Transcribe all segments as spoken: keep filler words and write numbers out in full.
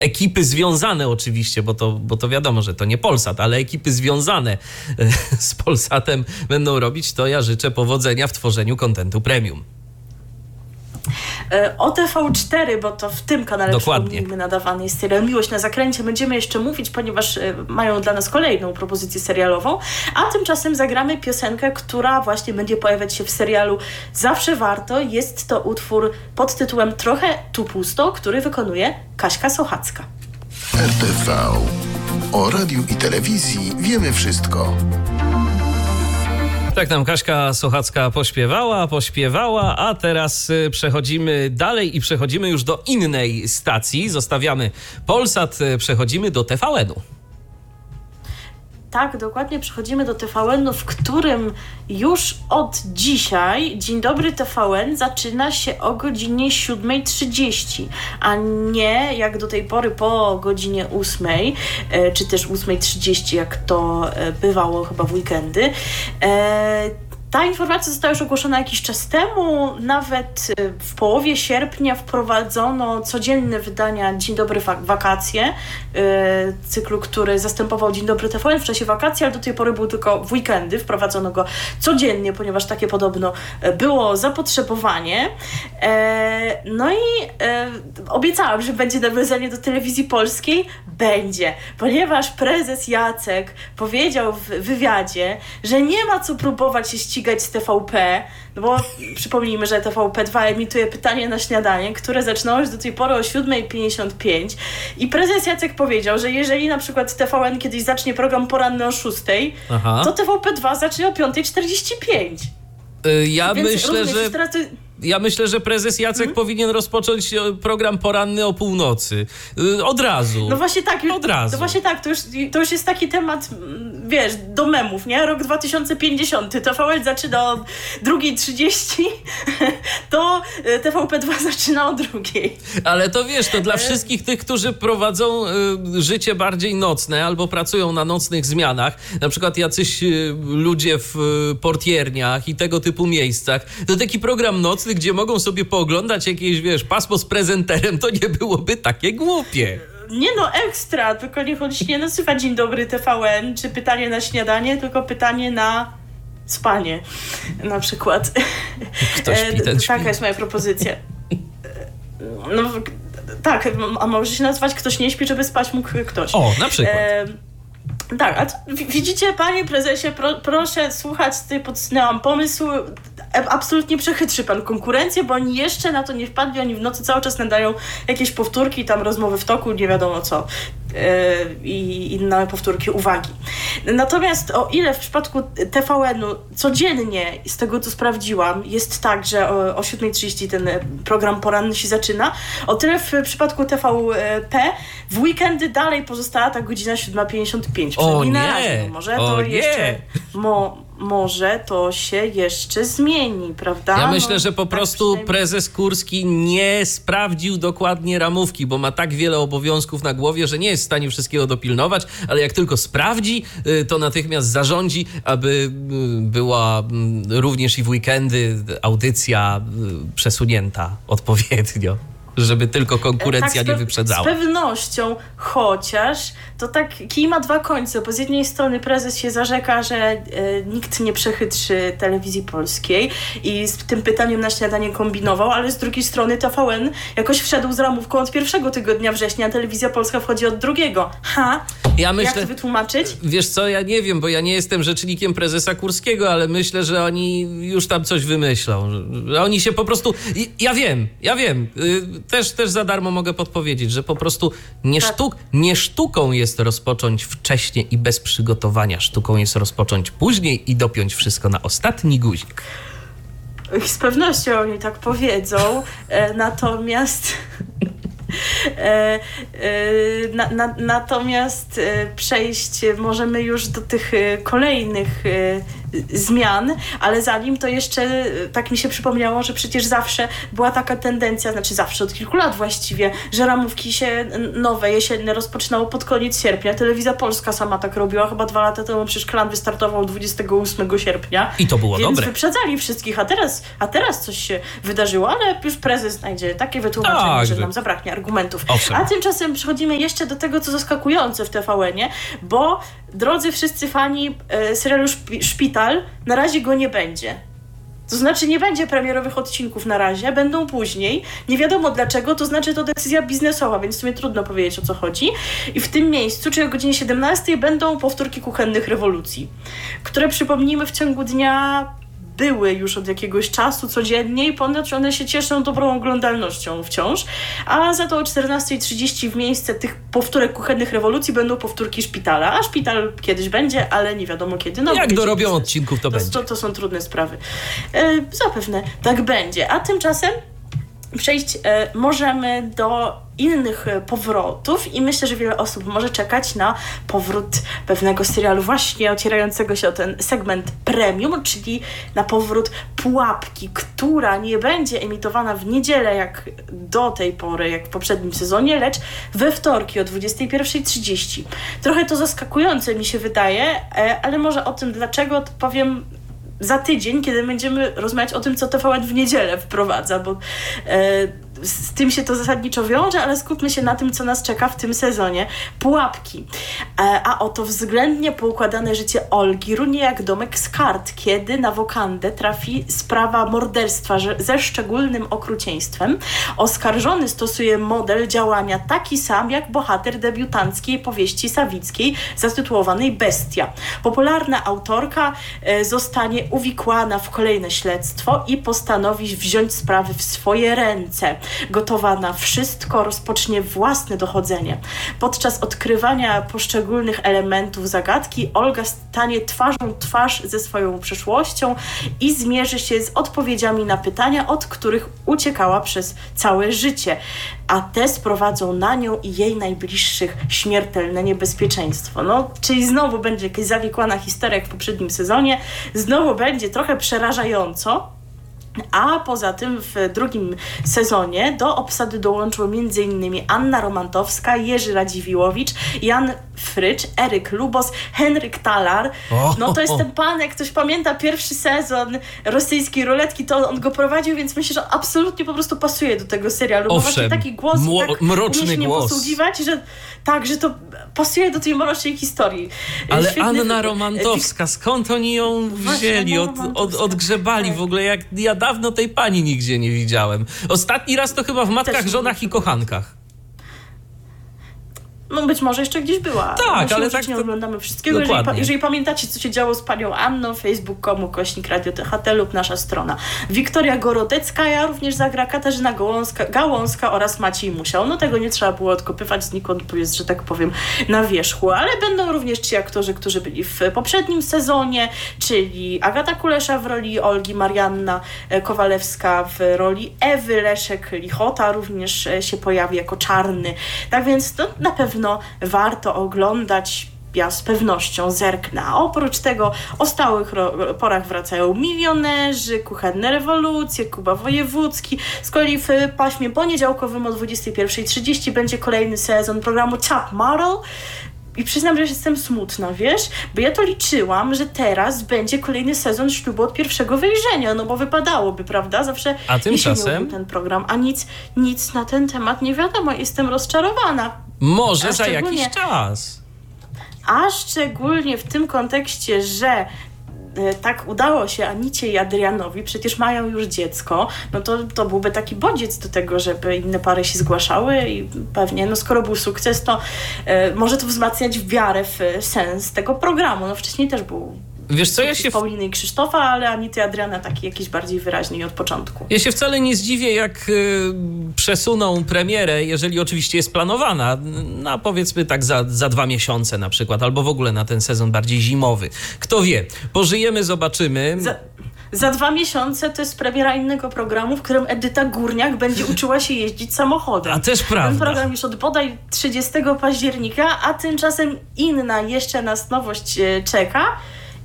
ekipy związane oczywiście, bo to, bo to wiadomo, że to nie Polsat, ale ekipy związane z Polsatem będą robić, to ja życzę powodzenia w tworzeniu kontentu premium. O T V cztery, bo to w tym kanale przypomnijmy nadawany jest serial Miłość na zakręcie. Będziemy jeszcze mówić, ponieważ mają dla nas kolejną propozycję serialową, a tymczasem zagramy piosenkę, która właśnie będzie pojawiać się w serialu Zawsze Warto. Jest to utwór pod tytułem Trochę tu pusto, który wykonuje Kaśka Sochacka. R T V. O radiu i telewizji wiemy wszystko. Tak nam Kaśka Sochacka pośpiewała, pośpiewała, a teraz przechodzimy dalej i przechodzimy już do innej stacji. Zostawiamy Polsat, przechodzimy do T V N-u. Tak, dokładnie, przechodzimy do T V N-u, w którym już od dzisiaj Dzień Dobry T V N zaczyna się o godzinie siódma trzydzieści, a nie jak do tej pory po godzinie ósmej, czy też ósma trzydzieści, jak to bywało chyba w weekendy. Ta informacja została już ogłoszona jakiś czas temu. Nawet w połowie sierpnia wprowadzono codzienne wydania Dzień Dobry Wakacje, cyklu, który zastępował Dzień Dobry T V N w czasie wakacji, ale do tej pory był tylko w weekendy. Wprowadzono go codziennie, ponieważ takie podobno było zapotrzebowanie. No i obiecałam, że będzie nawiązanie do telewizji polskiej. Będzie, ponieważ prezes Jacek powiedział w wywiadzie, że nie ma co próbować się ścigać z T V P, no bo przypomnijmy, że T V P dwa emituje Pytanie na śniadanie, które zaczynało się do tej pory o siódma pięćdziesiąt pięć i prezes Jacek powiedział, że jeżeli na przykład T V N kiedyś zacznie program poranny o szóstej, Aha. to T V P dwa zacznie o piąta czterdzieści pięć. Yy, ja Więc myślę, że... Teraz to... Ja myślę, że prezes Jacek hmm? powinien rozpocząć program poranny o północy. Od razu. No właśnie tak. Już, Od razu. No właśnie tak, to już, to już jest taki temat, wiesz, do memów, nie? Rok dwa tysiące pięćdziesiąty. T V N zaczyna o druga trzydzieści, to T V P dwa zaczyna o drugiej. Ale to wiesz, to dla wszystkich tych, którzy prowadzą y, życie bardziej nocne albo pracują na nocnych zmianach, na przykład jacyś y, ludzie w y, portierniach i tego typu miejscach, to taki program nocny, gdzie mogą sobie pooglądać jakieś, wiesz, pasmo z prezenterem, to nie byłoby takie głupie. Nie no, ekstra, tylko niech on się nie nazywa Dzień Dobry T V N, czy Pytanie na śniadanie, tylko Pytanie na spanie, na przykład. Kto śpi, ten śpi. Taka jest moja propozycja. No tak, a może się nazywać Ktoś nie śpi, żeby spać mógł ktoś. O, na przykład. E, tak, a to, widzicie, panie prezesie, pro, proszę słuchać, tutaj podsunęłam pomysł. Absolutnie przechytrzy pan konkurencję, bo oni jeszcze na to nie wpadli, oni w nocy cały czas nadają jakieś powtórki, tam rozmowy w toku, nie wiadomo co yy, i inne powtórki uwagi. Natomiast o ile w przypadku T V N-u codziennie, z tego co sprawdziłam, jest tak, że o, o siódma trzydzieści ten program poranny się zaczyna, o tyle w przypadku T V P w weekendy dalej pozostała ta godzina siódma pięćdziesiąt pięć. O nie! Na razie, no może o to nie. jeszcze... Mo, może to się jeszcze zmieni, prawda? Ja myślę, no, że po tak prostu prezes Kurski nie sprawdził dokładnie ramówki, bo ma tak wiele obowiązków na głowie, że nie jest w stanie wszystkiego dopilnować, ale jak tylko sprawdzi, to natychmiast zarządzi, aby była również i w weekendy audycja przesunięta odpowiednio, żeby tylko konkurencja tak, nie wyprzedzała. Z pewnością, chociaż to tak kij ma dwa końce, bo z jednej strony prezes się zarzeka, że e, nikt nie przechytrzy telewizji polskiej i z tym pytaniem na śniadanie kombinował, ale z drugiej strony T V N jakoś wszedł z ramówką od pierwszego tygodnia września, a telewizja polska wchodzi od drugiego. Ha! Ja myślę, jak to wytłumaczyć? Wiesz co, ja nie wiem, bo ja nie jestem rzecznikiem prezesa Kurskiego, ale myślę, że oni już tam coś wymyślą. Że oni się po prostu... Ja wiem, ja wiem. Też, też za darmo mogę podpowiedzieć, że po prostu nie, tak. sztuk, nie sztuką jest rozpocząć wcześnie i bez przygotowania. Sztuką jest rozpocząć później i dopiąć wszystko na ostatni guzik. Z pewnością oni tak powiedzą, e, natomiast... E, e, na, na, natomiast e, przejść możemy już do tych e, kolejnych e, zmian, ale zanim to jeszcze tak mi się przypomniało, że przecież zawsze była taka tendencja, znaczy zawsze od kilku lat właściwie, że ramówki się nowe, jesienne rozpoczynało pod koniec sierpnia. Telewizja Polska sama tak robiła, chyba dwa lata temu przecież Klan wystartował dwudziestego ósmego sierpnia. I to było więc dobre. wyprzedzali wszystkich, a teraz, a teraz coś się wydarzyło, ale już prezes znajdzie takie wytłumaczenie, tak, że że... nam zabraknie argumentów. Owszem. A tymczasem przechodzimy jeszcze do tego, co zaskakujące w T V N-ie, bo drodzy wszyscy fani e, serialu Szpi- Szpital, na razie go nie będzie. To znaczy nie będzie premierowych odcinków na razie, będą później. Nie wiadomo dlaczego, to znaczy to decyzja biznesowa, więc w sumie trudno powiedzieć, o co chodzi. I w tym miejscu, czyli o godzinie siedemnastej, będą powtórki kuchennych rewolucji, które przypomnijmy w ciągu dnia były już od jakiegoś czasu codziennie i ponoć one się cieszą dobrą oglądalnością wciąż, a za to o czternastej trzydzieści w miejsce tych powtórek kuchennych rewolucji będą powtórki Szpitala, a Szpital kiedyś będzie, ale nie wiadomo kiedy. No, jak dorobią biznes. odcinków, to, to będzie. To, to są trudne sprawy. E, zapewne tak będzie, a tymczasem przejść e, możemy do innych powrotów i myślę, że wiele osób może czekać na powrót pewnego serialu właśnie ocierającego się o ten segment premium, czyli na powrót Pułapki, która nie będzie emitowana w niedzielę jak do tej pory, jak w poprzednim sezonie, lecz we wtorki o dwudziestej pierwszej trzydzieści. Trochę to zaskakujące mi się wydaje, ale może o tym dlaczego to powiem za tydzień, kiedy będziemy rozmawiać o tym, co T V N w niedzielę wprowadza, bo e, z tym się to zasadniczo wiąże, ale skupmy się na tym, co nas czeka w tym sezonie. Pułapki. E, a oto względnie poukładane życie Olgi runie jak domek z kart, kiedy na wokandę trafi sprawa morderstwa że, ze szczególnym okrucieństwem. Oskarżony stosuje model działania taki sam, jak bohater debiutanckiej powieści Sawickiej zatytułowanej Bestia. Popularna autorka e, zostanie uwikłana w kolejne śledztwo i postanowi wziąć sprawy w swoje ręce. Gotowa na wszystko, rozpocznie własne dochodzenie. Podczas odkrywania poszczególnych elementów zagadki Olga stanie twarzą w twarz ze swoją przeszłością i zmierzy się z odpowiedziami na pytania, od których uciekała przez całe życie. A te sprowadzą na nią i jej najbliższych śmiertelne niebezpieczeństwo. No, czyli znowu będzie jakaś zawikłana historia jak w poprzednim sezonie. Znowu będzie trochę przerażająco. A poza tym w drugim sezonie do obsady dołączyło między innymi Anna Romantowska, Jerzy Radziwiłowicz, Jan Frycz, Eryk Lubos, Henryk Talar. No to jest ten pan, jak ktoś pamięta pierwszy sezon rosyjskiej ruletki, to on go prowadził, więc myślę, że absolutnie po prostu pasuje do tego serialu. Bo Owszem, właśnie taki głos, mło- tak mroczny umie się głos. posługiwać, że tak, że to pasuje do tej mrocznej historii. Ale Świetny Anna film. Romantowska, skąd oni ją wzięli? Od, od, odgrzebali tak. w ogóle, jak ja dawno tej pani nigdzie nie widziałem. Ostatni raz to chyba w Matkach, Też nie Żonach i Kochankach. No być może jeszcze gdzieś była. Tak, My ale się tak nie to- oglądamy wszystkiego. Jeżeli, pa, Dokładnie. jeżeli pamiętacie, co się działo z panią Anną, facebook kropka com ukośnik Radio T H T lub nasza strona. Wiktoria Gorodecka również zagra Katarzyna Gałązka, Gałązka oraz Maciej Musiał. No tego nie trzeba było odkopywać, znikąd tu jest, że tak powiem, na wierzchu. Ale będą również ci aktorzy, którzy byli w poprzednim sezonie, czyli Agata Kulesza w roli Olgi, Marianna Kowalewska w roli Ewy, Leszek Lichota również się pojawi jako czarny. Tak więc to na pewno warto oglądać. Ja z pewnością zerknę. A oprócz tego o stałych ro- porach wracają Milionerzy, Kuchenne rewolucje, Kuba Wojewódzki. Z kolei w paśmie poniedziałkowym o dwudziestej pierwszej trzydzieści będzie kolejny sezon programu Top Model. I przyznam, że jestem smutna, wiesz? Bo ja to liczyłam, że teraz będzie kolejny sezon Ślubu od pierwszego wejrzenia, no bo wypadałoby, prawda? Zawsze A tymczasem? jesienią był ten program, a nic, nic na ten temat nie wiadomo. Jestem rozczarowana. Może A za szczególnie- jakiś czas. A szczególnie w tym kontekście, że e, tak udało się Anicie i Adrianowi, przecież mają już dziecko, no to, to byłby taki bodziec do tego, żeby inne pary się zgłaszały i pewnie, no skoro był sukces, to e, może to wzmacniać wiarę w sens tego programu. No wcześniej też był Wiesz co, ja sukces się... Pauliny i Krzysztofa, ale Anity i Adriana taki jakiś bardziej wyraźny od początku. Ja się wcale nie zdziwię, jak y, przesuną premierę, jeżeli oczywiście jest planowana, na powiedzmy tak za, za dwa miesiące na przykład, albo w ogóle na ten sezon bardziej zimowy. Kto wie, pożyjemy, zobaczymy. Za, za dwa miesiące to jest premiera innego programu, w którym Edyta Górniak będzie uczyła się jeździć samochodem. A też Ten prawda. program już od bodaj trzydziestego października, a tymczasem inna jeszcze nas nowość e, czeka.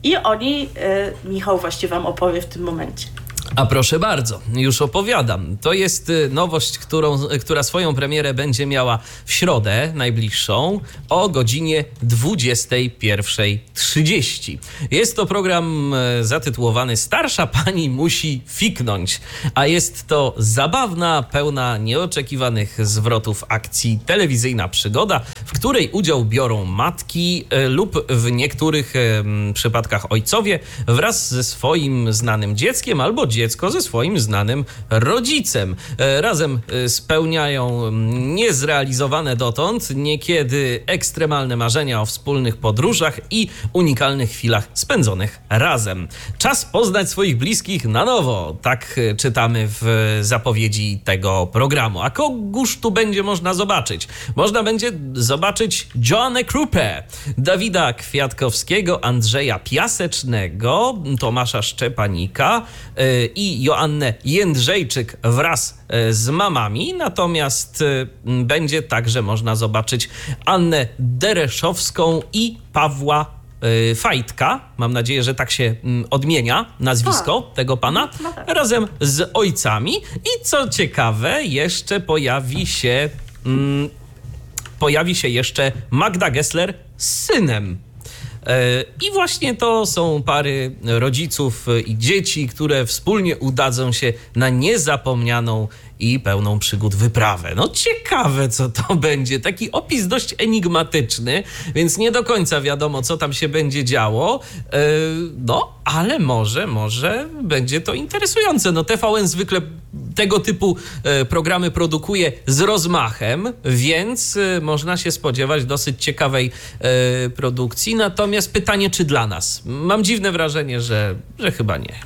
I oni, y, Michał właśnie wam opowie w tym momencie. A proszę bardzo, już opowiadam. To jest nowość, którą, która swoją premierę będzie miała w środę najbliższą o godzinie dwudziestej pierwszej trzydzieści. Jest to program zatytułowany Starsza pani musi fiknąć, a jest to zabawna, pełna nieoczekiwanych zwrotów akcji telewizyjna przygoda, w której udział biorą matki lub w niektórych przypadkach ojcowie wraz ze swoim znanym dzieckiem albo dziecko ze swoim znanym rodzicem. Razem spełniają niezrealizowane dotąd, niekiedy ekstremalne marzenia o wspólnych podróżach i unikalnych chwilach spędzonych razem. Czas poznać swoich bliskich na nowo. Tak czytamy w zapowiedzi tego programu. A kogóż tu będzie można zobaczyć? Można będzie zobaczyć Joannę Krupę, Dawida Kwiatkowskiego, Andrzeja Piasecznego, Tomasza Szczepanika i Joannę Jędrzejczyk wraz z mamami, natomiast będzie także można zobaczyć Annę Dereszowską i Pawła Fajtka, mam nadzieję, że tak się odmienia nazwisko tak. tego pana, no tak. razem z ojcami i co ciekawe, jeszcze pojawi się mm, pojawi się jeszcze Magda Gessler z synem. I właśnie to są pary rodziców i dzieci, które wspólnie udadzą się na niezapomnianą i pełną przygód wyprawę. No ciekawe, co to będzie. Taki opis dość enigmatyczny, więc nie do końca wiadomo, co tam się będzie działo. No, ale może, może będzie to interesujące. No T V N zwykle tego typu programy produkuje z rozmachem, więc można się spodziewać dosyć ciekawej produkcji. Natomiast pytanie, czy dla nas? Mam dziwne wrażenie, że, że chyba nie.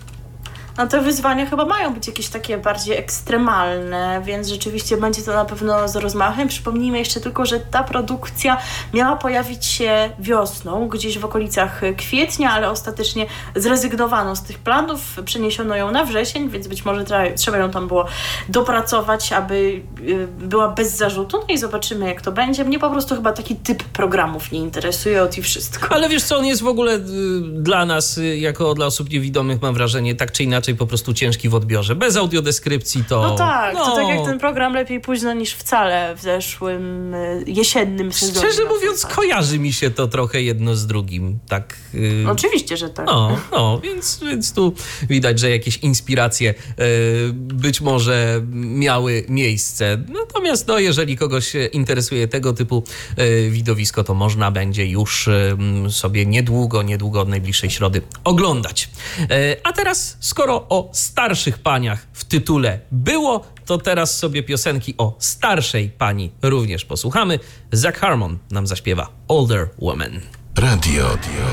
No te wyzwania chyba mają być jakieś takie bardziej ekstremalne, więc rzeczywiście będzie to na pewno z rozmachem. Przypomnijmy jeszcze tylko, że ta produkcja miała pojawić się wiosną, gdzieś w okolicach kwietnia, ale ostatecznie zrezygnowano z tych planów, przeniesiono ją na wrzesień, więc być może tra- trzeba ją tam było dopracować, aby była bez zarzutu. No i zobaczymy, jak to będzie. Mnie po prostu chyba taki typ programów nie interesuje, od i wszystko. Ale wiesz co, on jest w ogóle y, dla nas, y, jako dla osób niewidomych, mam wrażenie, tak czy inaczej po prostu ciężki w odbiorze. Bez audiodeskrypcji to... No tak, no. to tak jak ten program Lepiej późno niż wcale w zeszłym y, jesiennym sezonie. Szczerze mówiąc, kojarzy mi się to trochę jedno z drugim. Tak. Yy... Oczywiście, że tak. No, no więc, więc tu widać, że jakieś inspiracje yy, być może miały miejsce. Natomiast no, jeżeli kogoś interesuje tego typu yy, widowisko, to można będzie już yy, sobie niedługo, niedługo od najbliższej środy oglądać. Yy, a teraz, skoro o starszych paniach w tytule było, to teraz sobie piosenki o starszej pani również posłuchamy. Zach Harmon nam zaśpiewa Older Woman. Radio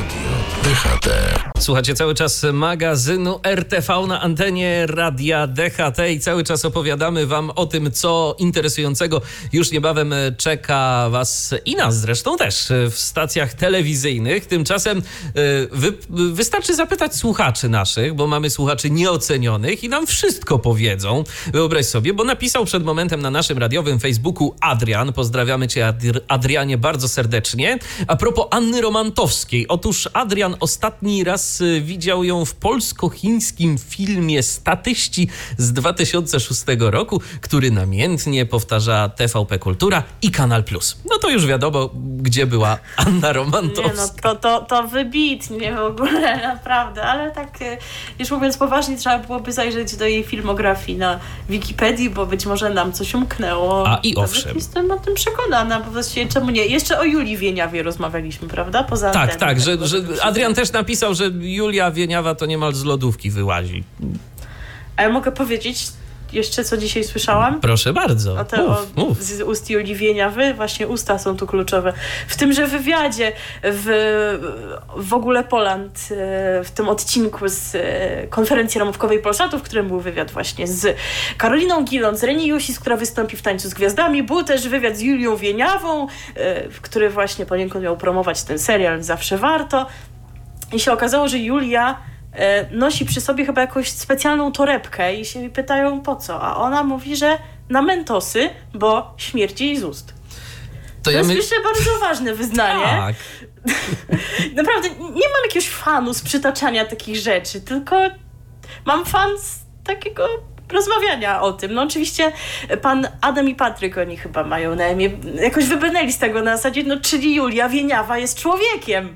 D H T. Słuchacie cały czas magazynu R T V na antenie Radia D H T i cały czas opowiadamy wam o tym, co interesującego już niebawem czeka was i nas zresztą też w stacjach telewizyjnych. Tymczasem wy, wystarczy zapytać słuchaczy naszych, bo mamy słuchaczy nieocenionych i nam wszystko powiedzą. Wyobraź sobie, bo napisał przed momentem na naszym radiowym Facebooku Adrian. Pozdrawiamy cię, Adrianie, bardzo serdecznie. A propos Anny Romantowskiej. Otóż Adrian ostatni raz widział ją w polsko-chińskim filmie Statyści z dwa tysiące szóstego roku, który namiętnie powtarza T V P Kultura i Kanal Plus. No to już wiadomo, gdzie była Anna Romantowska. Nie no, to, to, to wybitnie w ogóle, naprawdę, ale tak już mówiąc poważnie, trzeba byłoby zajrzeć do jej filmografii na Wikipedii, bo być może nam coś umknęło. A i owszem. Jestem o tym przekonana, bo właściwie czemu nie? Jeszcze o Julii Wieniawie rozmawialiśmy, prawda? Poza tak, anteną, tak, że, tak, że Adrian też napisał, że Julia Wieniawa to niemal z lodówki wyłazi. A ja mogę powiedzieć jeszcze, co dzisiaj słyszałam? Proszę bardzo. O te, mów, o, mów. Z ust Julii Wieniawy. Właśnie usta są tu kluczowe. W tymże wywiadzie w, w ogóle Poland, w tym odcinku z konferencji ramówkowej Polsatu, w którym był wywiad właśnie z Karoliną Gilon, z Reni Jusis, która wystąpi w Tańcu z Gwiazdami. Był też wywiad z Julią Wieniawą, który właśnie poniekąd miał promować ten serial Zawsze Warto. I się okazało, że Julia nosi przy sobie chyba jakąś specjalną torebkę i się pytają po co, a ona mówi, że na mentosy, bo śmierci jej z ust. To ja jest my... myślę bardzo ważne wyznanie. Tak. Naprawdę nie mam jakiegoś fanu z przytaczania takich rzeczy, tylko mam fan z takiego rozmawiania o tym. No oczywiście pan Adam i Patryk, oni chyba mają na imię, jakoś wybrnęli z tego na zasadzie, no czyli Julia Wieniawa jest człowiekiem.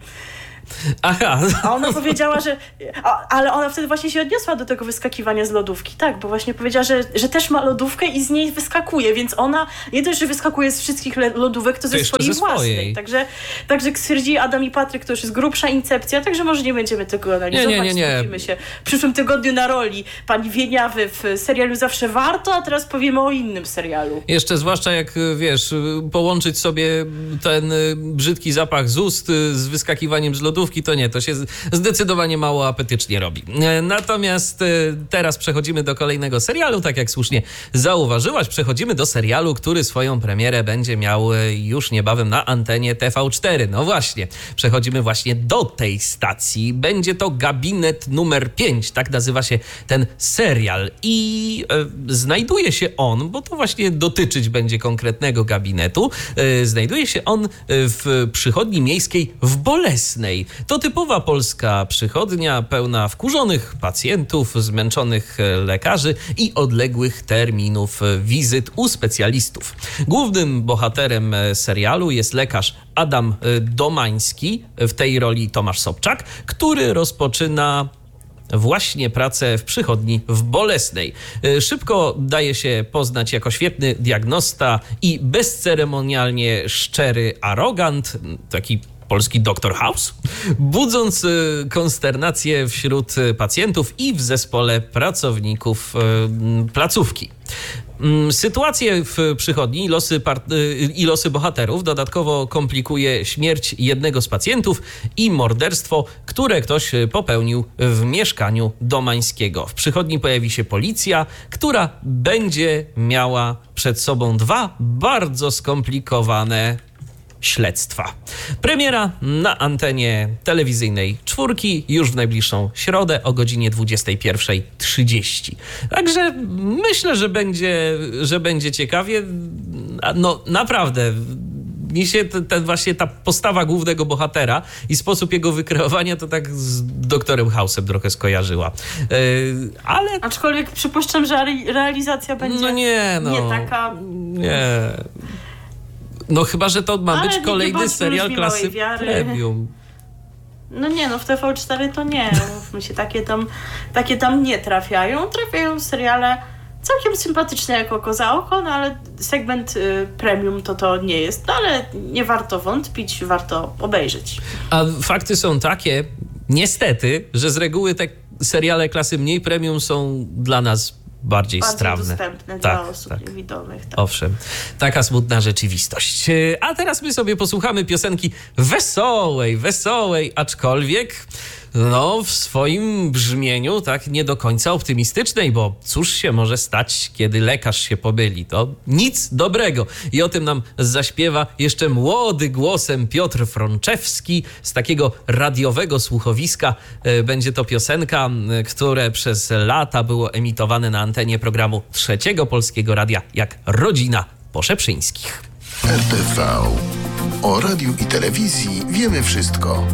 Aha. A ona powiedziała, że... A, ale ona wtedy właśnie się odniosła do tego wyskakiwania z lodówki. Tak, bo właśnie powiedziała, że, że też ma lodówkę i z niej wyskakuje, więc ona nie dość, że wyskakuje z wszystkich lodówek, to, to ze swojej ze swojej. własnej. Także, także jak stwierdzili Adam i Patryk, to już jest grubsza incepcja, także może nie będziemy tego analizować. Nie, nie, nie, nie. Skupimy się w przyszłym tygodniu na roli pani Wieniawy w serialu Zawsze Warto, a teraz powiemy o innym serialu. Jeszcze zwłaszcza jak, wiesz, połączyć sobie ten brzydki zapach z ust z wyskakiwaniem z lodówki, to nie, to się zdecydowanie mało apetycznie robi. Natomiast teraz przechodzimy do kolejnego serialu, tak jak słusznie zauważyłaś, przechodzimy do serialu, który swoją premierę będzie miał już niebawem na antenie T V cztery. No właśnie, przechodzimy właśnie do tej stacji. Będzie to Gabinet numer pięć, tak nazywa się ten serial i e, znajduje się on, bo to właśnie dotyczyć będzie konkretnego gabinetu, e, znajduje się on w przychodni miejskiej w Bolesnej. To typowa polska przychodnia, pełna wkurzonych pacjentów, zmęczonych lekarzy i odległych terminów wizyt u specjalistów. Głównym bohaterem serialu jest lekarz Adam Domański, w tej roli Tomasz Sobczak, który rozpoczyna właśnie pracę w przychodni w Bolesnej. Szybko daje się poznać jako świetny diagnosta i bezceremonialnie szczery arogant, taki polski doktor House, budząc konsternację wśród pacjentów i w zespole pracowników placówki. Sytuację w przychodni losy part- i losy bohaterów dodatkowo komplikuje śmierć jednego z pacjentów i morderstwo, które ktoś popełnił w mieszkaniu Domańskiego. W przychodni pojawi się policja, która będzie miała przed sobą dwa bardzo skomplikowane śledztwa. Premiera na antenie telewizyjnej Czwórki już w najbliższą środę o godzinie dwudziestej pierwszej trzydzieści. Także myślę, że będzie, że będzie ciekawie. No naprawdę, mi się ten właśnie ta postawa głównego bohatera i sposób jego wykreowania to tak z doktorem House'em trochę skojarzyła. Yy, ale... Aczkolwiek przypuszczam, że realizacja będzie no nie, no, nie taka... Nie... No chyba, że to ma ale być kolejny serial klasy premium. No nie, no w T V cztery to nie. Mówmy się, takie tam, takie tam nie trafiają. Trafiają seriale całkiem sympatyczne jak oko za oko, no ale segment y, premium to to nie jest. No ale nie warto wątpić, warto obejrzeć. A fakty są takie, niestety, że z reguły te seriale klasy mniej premium są dla nas bardziej bardziej strawne. dostępne tak, dla osób tak. niewidomych. Tak. Owszem, taka smutna rzeczywistość. A teraz my sobie posłuchamy piosenki wesołej, wesołej, aczkolwiek no w swoim brzmieniu tak nie do końca optymistycznej, bo cóż się może stać, kiedy lekarz się pomyli? To nic dobrego. I o tym nam zaśpiewa jeszcze młody głosem Piotr Frączewski z takiego radiowego słuchowiska. Będzie to piosenka, które przez lata było emitowane na antenie programu Trzeciego Polskiego Radia jak Rodzina Poszeprzyńskich. R T V. O radiu i telewizji wiemy wszystko.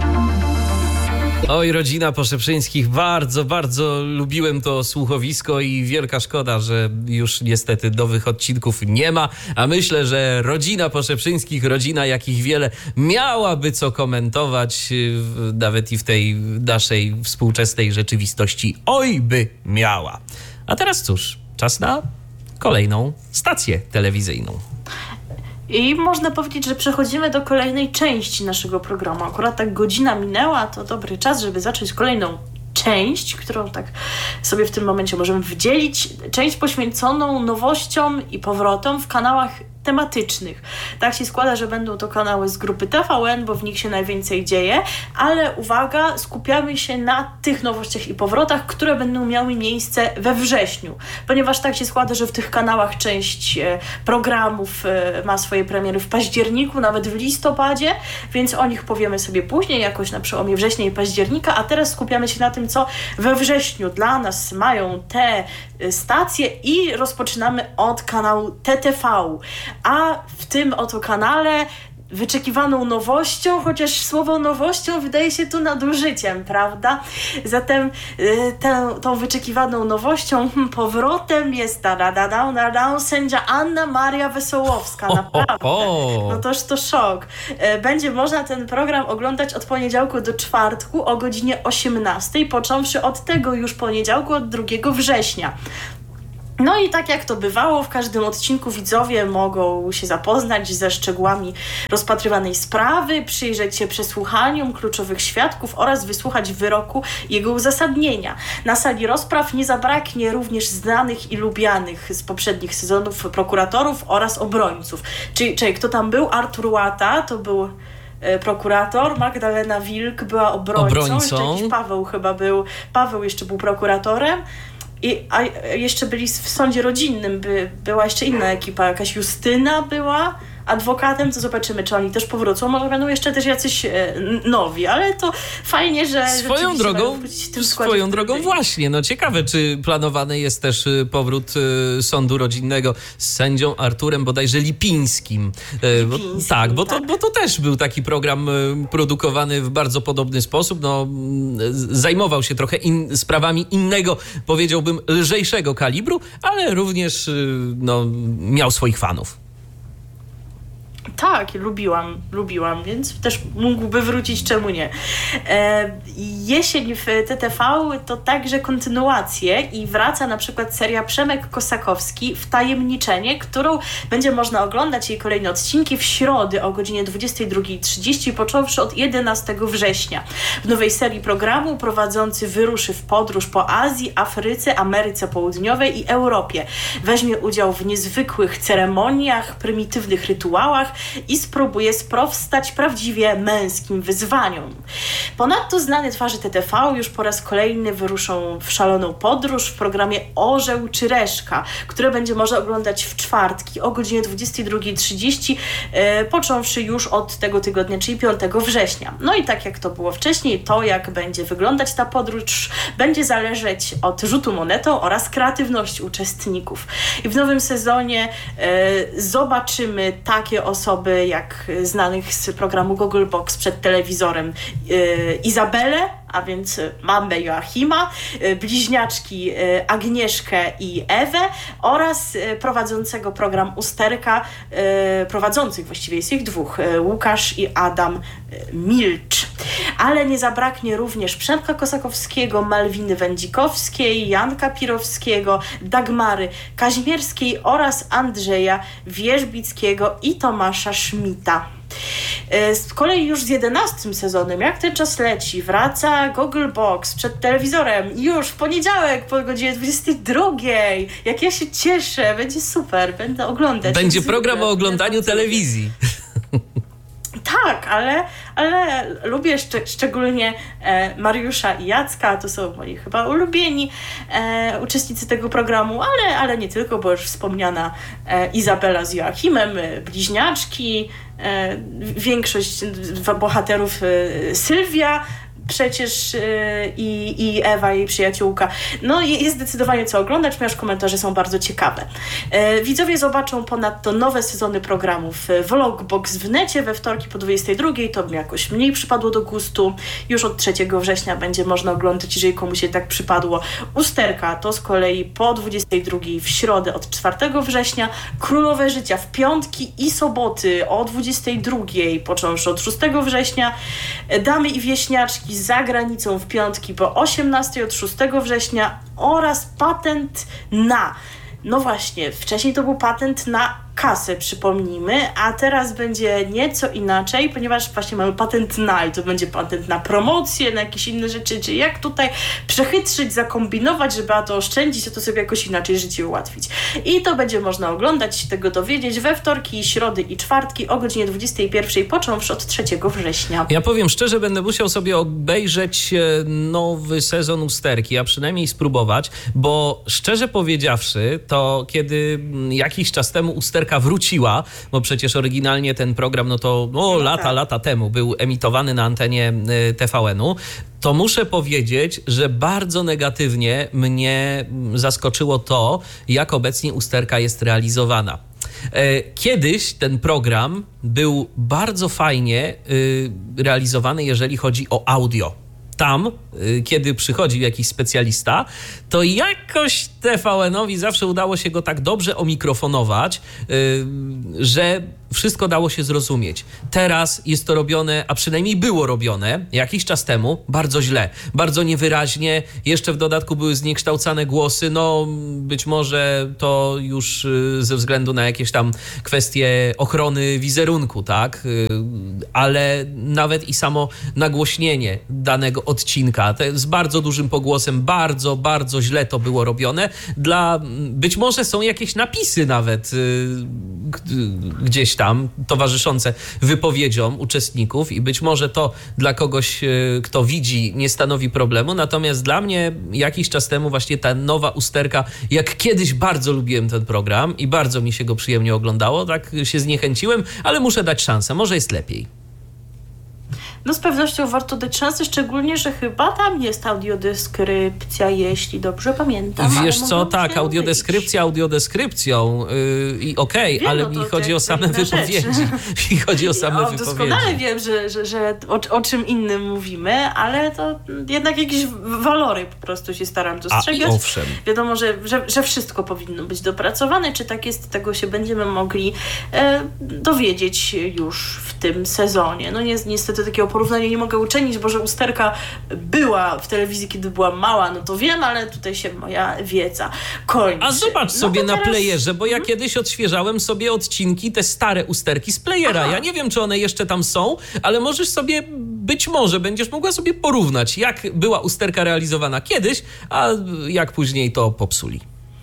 Oj, Rodzina Poszeprzyńskich, bardzo, bardzo lubiłem to słuchowisko i wielka szkoda, że już niestety nowych odcinków nie ma, a myślę, że Rodzina Poszeprzyńskich, rodzina jakich wiele, miałaby co komentować nawet i w tej naszej współczesnej rzeczywistości. Oj, by miała. A teraz cóż, czas na kolejną stację telewizyjną. I można powiedzieć, że przechodzimy do kolejnej części naszego programu. Akurat tak godzina minęła, to dobry czas, żeby zacząć kolejną część, którą tak sobie w tym momencie możemy wydzielić. Część poświęconą nowościom i powrotom w kanałach tematycznych. Tak się składa, że będą to kanały z grupy T V N, bo w nich się najwięcej dzieje, ale uwaga, skupiamy się na tych nowościach i powrotach, które będą miały miejsce we wrześniu, ponieważ tak się składa, że w tych kanałach część programów ma swoje premiery w październiku, nawet w listopadzie, więc o nich powiemy sobie później, jakoś na przełomie września i października, a teraz skupiamy się na tym, co we wrześniu dla nas mają te stacje i rozpoczynamy od kanału T T V. a w tym oto kanale wyczekiwaną nowością, chociaż słowo nowością wydaje się tu nadużyciem, prawda? Zatem y, tę, tą wyczekiwaną nowością, hmm, powrotem jest ta da, da, da, da, da, sędzia Anna Maria Wesołowska, naprawdę. No toż to szok. Y, będzie można ten program oglądać od poniedziałku do czwartku o godzinie osiemnastej, począwszy od tego już poniedziałku, od drugiego września. No i tak jak to bywało, w każdym odcinku widzowie mogą się zapoznać ze szczegółami rozpatrywanej sprawy, przyjrzeć się przesłuchaniom kluczowych świadków oraz wysłuchać wyroku i jego uzasadnienia. Na sali rozpraw nie zabraknie również znanych i lubianych z poprzednich sezonów prokuratorów oraz obrońców. Czyli, czyli kto tam był? Artur Łata, to był e, prokurator, Magdalena Wilk była obrońcą, obrońcą. Jeszcze jakiś Paweł chyba był, Paweł jeszcze był prokuratorem. I, a jeszcze byli w sądzie rodzinnym, by, była jeszcze inna ekipa, jakaś Justyna była adwokatem, to zobaczymy, czy oni też powrócą, może będą jeszcze też jacyś e, nowi, ale to fajnie, że swoją drogą, w tym swoją drogą właśnie, no ciekawe, czy planowany jest też powrót e, sądu rodzinnego z sędzią Arturem bodajże Lipińskim. E, bo, Lipińskim tak, bo to, tak. bo to też był taki program e, produkowany w bardzo podobny sposób, no m, zajmował się trochę in, sprawami innego, powiedziałbym, lżejszego kalibru, ale również e, no, miał swoich fanów. Tak, lubiłam, lubiłam, więc też mógłby wrócić, czemu nie. E, jesień w T T V to także kontynuacje i wraca na przykład seria Przemek Kosakowski Wtajemniczenie, którą będzie można oglądać jej kolejne odcinki w środę o godzinie dwudziestej drugiej trzydzieści, począwszy od jedenastego września. W nowej serii programu prowadzący wyruszy w podróż po Azji, Afryce, Ameryce Południowej i Europie. Weźmie udział w niezwykłych ceremoniach, prymitywnych rytuałach i spróbuje sprostać prawdziwie męskim wyzwaniom. Ponadto znane twarze T T V już po raz kolejny wyruszą w szaloną podróż w programie Orzeł czy Reszka, które będzie można oglądać w czwartki o godzinie dwudziestej drugiej trzydzieści, e, począwszy już od tego tygodnia, czyli piątego września. No i tak jak to było wcześniej, to jak będzie wyglądać ta podróż będzie zależeć od rzutu monetą oraz kreatywności uczestników. I w nowym sezonie e, zobaczymy takie osoby jak znanych z programu Google Box przed telewizorem yy, Izabelę, a więc mamę Joachima, yy, bliźniaczki yy, Agnieszkę i Ewę oraz yy, prowadzącego program Usterka, yy, prowadzących właściwie jest ich dwóch, yy, Łukasz i Adam yy, Milcz. Ale nie zabraknie również Przemka Kosakowskiego, Malwiny Wędzikowskiej, Janka Pirowskiego, Dagmary Kaźmierskiej oraz Andrzeja Wierzbickiego i Tomasza Szmita. Z kolei już z jedenastym sezonem, jak ten czas leci, wraca Google Box przed telewizorem już w poniedziałek po godzinie dwudziestej drugiej. Jak ja się cieszę, będzie super, będę oglądać. Będzie program o oglądaniu telewizji. Tak, ale, ale lubię szcz- szczególnie e, Mariusza i Jacka, to są moi chyba ulubieni e, uczestnicy tego programu, ale, ale nie tylko, bo już wspomniana e, Izabela z Joachimem, e, bliźniaczki, e, większość bohaterów e, Sylwia, przecież yy, i Ewa, jej przyjaciółka. No jest zdecydowanie co oglądać, ponieważ komentarze są bardzo ciekawe. Yy, widzowie zobaczą ponadto nowe sezony programów Vlogbox w necie we wtorki po dwudziestej drugiej, to mi jakoś mniej przypadło do gustu. Już od trzeciego września będzie można oglądać, jeżeli komuś się tak przypadło. Usterka to z kolei po dwudziestej drugiej w środę od czwartego września. Królowe Życia w piątki i soboty o dwudziestej drugiej, począwszy od szóstego września. Damy i Wieśniaczki za granicą w piątki po osiemnastej od szóstego września oraz Patent na. No właśnie, wcześniej to był patent na kasę, przypomnijmy, a teraz będzie nieco inaczej, ponieważ właśnie mamy patent na i to będzie patent na promocję, na jakieś inne rzeczy, czyli jak tutaj przechytrzyć, zakombinować, żeby a to oszczędzić, a to sobie jakoś inaczej życie ułatwić. I to będzie można oglądać, się tego dowiedzieć we wtorki, środy i czwartki o godzinie dwudziestej pierwszej, począwszy od trzeciego września. Ja powiem szczerze, będę musiał sobie obejrzeć nowy sezon Usterki, a przynajmniej spróbować, bo szczerze powiedziawszy, to kiedy jakiś czas temu Usterka wróciła, bo przecież oryginalnie ten program, no to no, lata, lata temu był emitowany na antenie T V N-u, to muszę powiedzieć, że bardzo negatywnie mnie zaskoczyło to, jak obecnie Usterka jest realizowana. Kiedyś ten program był bardzo fajnie realizowany, jeżeli chodzi o audio. Tam, kiedy przychodził jakiś specjalista, to jakoś T V N-owi zawsze udało się go tak dobrze omikrofonować, że wszystko dało się zrozumieć. Teraz jest to robione, a przynajmniej było robione jakiś czas temu, bardzo źle, bardzo niewyraźnie. Jeszcze w dodatku były zniekształcane głosy. No, być może to już ze względu na jakieś tam kwestie ochrony wizerunku, tak? Ale nawet i samo nagłośnienie danego odcinka te, z bardzo dużym pogłosem, bardzo, bardzo źle to było robione. Dla, być może są jakieś napisy nawet gdzieś tam towarzyszące wypowiedziom uczestników i być może to dla kogoś, kto widzi, nie stanowi problemu, natomiast dla mnie jakiś czas temu właśnie ta nowa usterka, jak kiedyś bardzo lubiłem ten program i bardzo mi się go przyjemnie oglądało, tak się zniechęciłem, ale muszę dać szansę, może jest lepiej. No z pewnością warto dać szansę, szczególnie, że chyba tam jest audiodeskrypcja, jeśli dobrze pamiętam. Wiesz co, tak, audiodeskrypcja audiodeskrypcją yy, i okej, okay, ale no mi chodzi o same wypowiedzi. Mi chodzi o same ja wypowiedzi. Doskonale wiem, że, że, że o, o czym innym mówimy, ale to jednak jakieś walory po prostu się staram dostrzegać. A, owszem. Wiadomo, że, że, że wszystko powinno być dopracowane. Czy tak jest, tego się będziemy mogli e, dowiedzieć już w tym sezonie. No ni- niestety takiego porównania nie mogę uczynić, bo że usterka była w telewizji, kiedy była mała, no to wiem, ale tutaj się moja wiedza kończy. A zobacz no sobie teraz... na playerze, bo ja hmm? kiedyś odświeżałem sobie odcinki, te stare usterki z playera. Aha. Ja nie wiem, czy one jeszcze tam są, ale możesz sobie, być może będziesz mogła sobie porównać, jak była usterka realizowana kiedyś, a jak później to popsuli.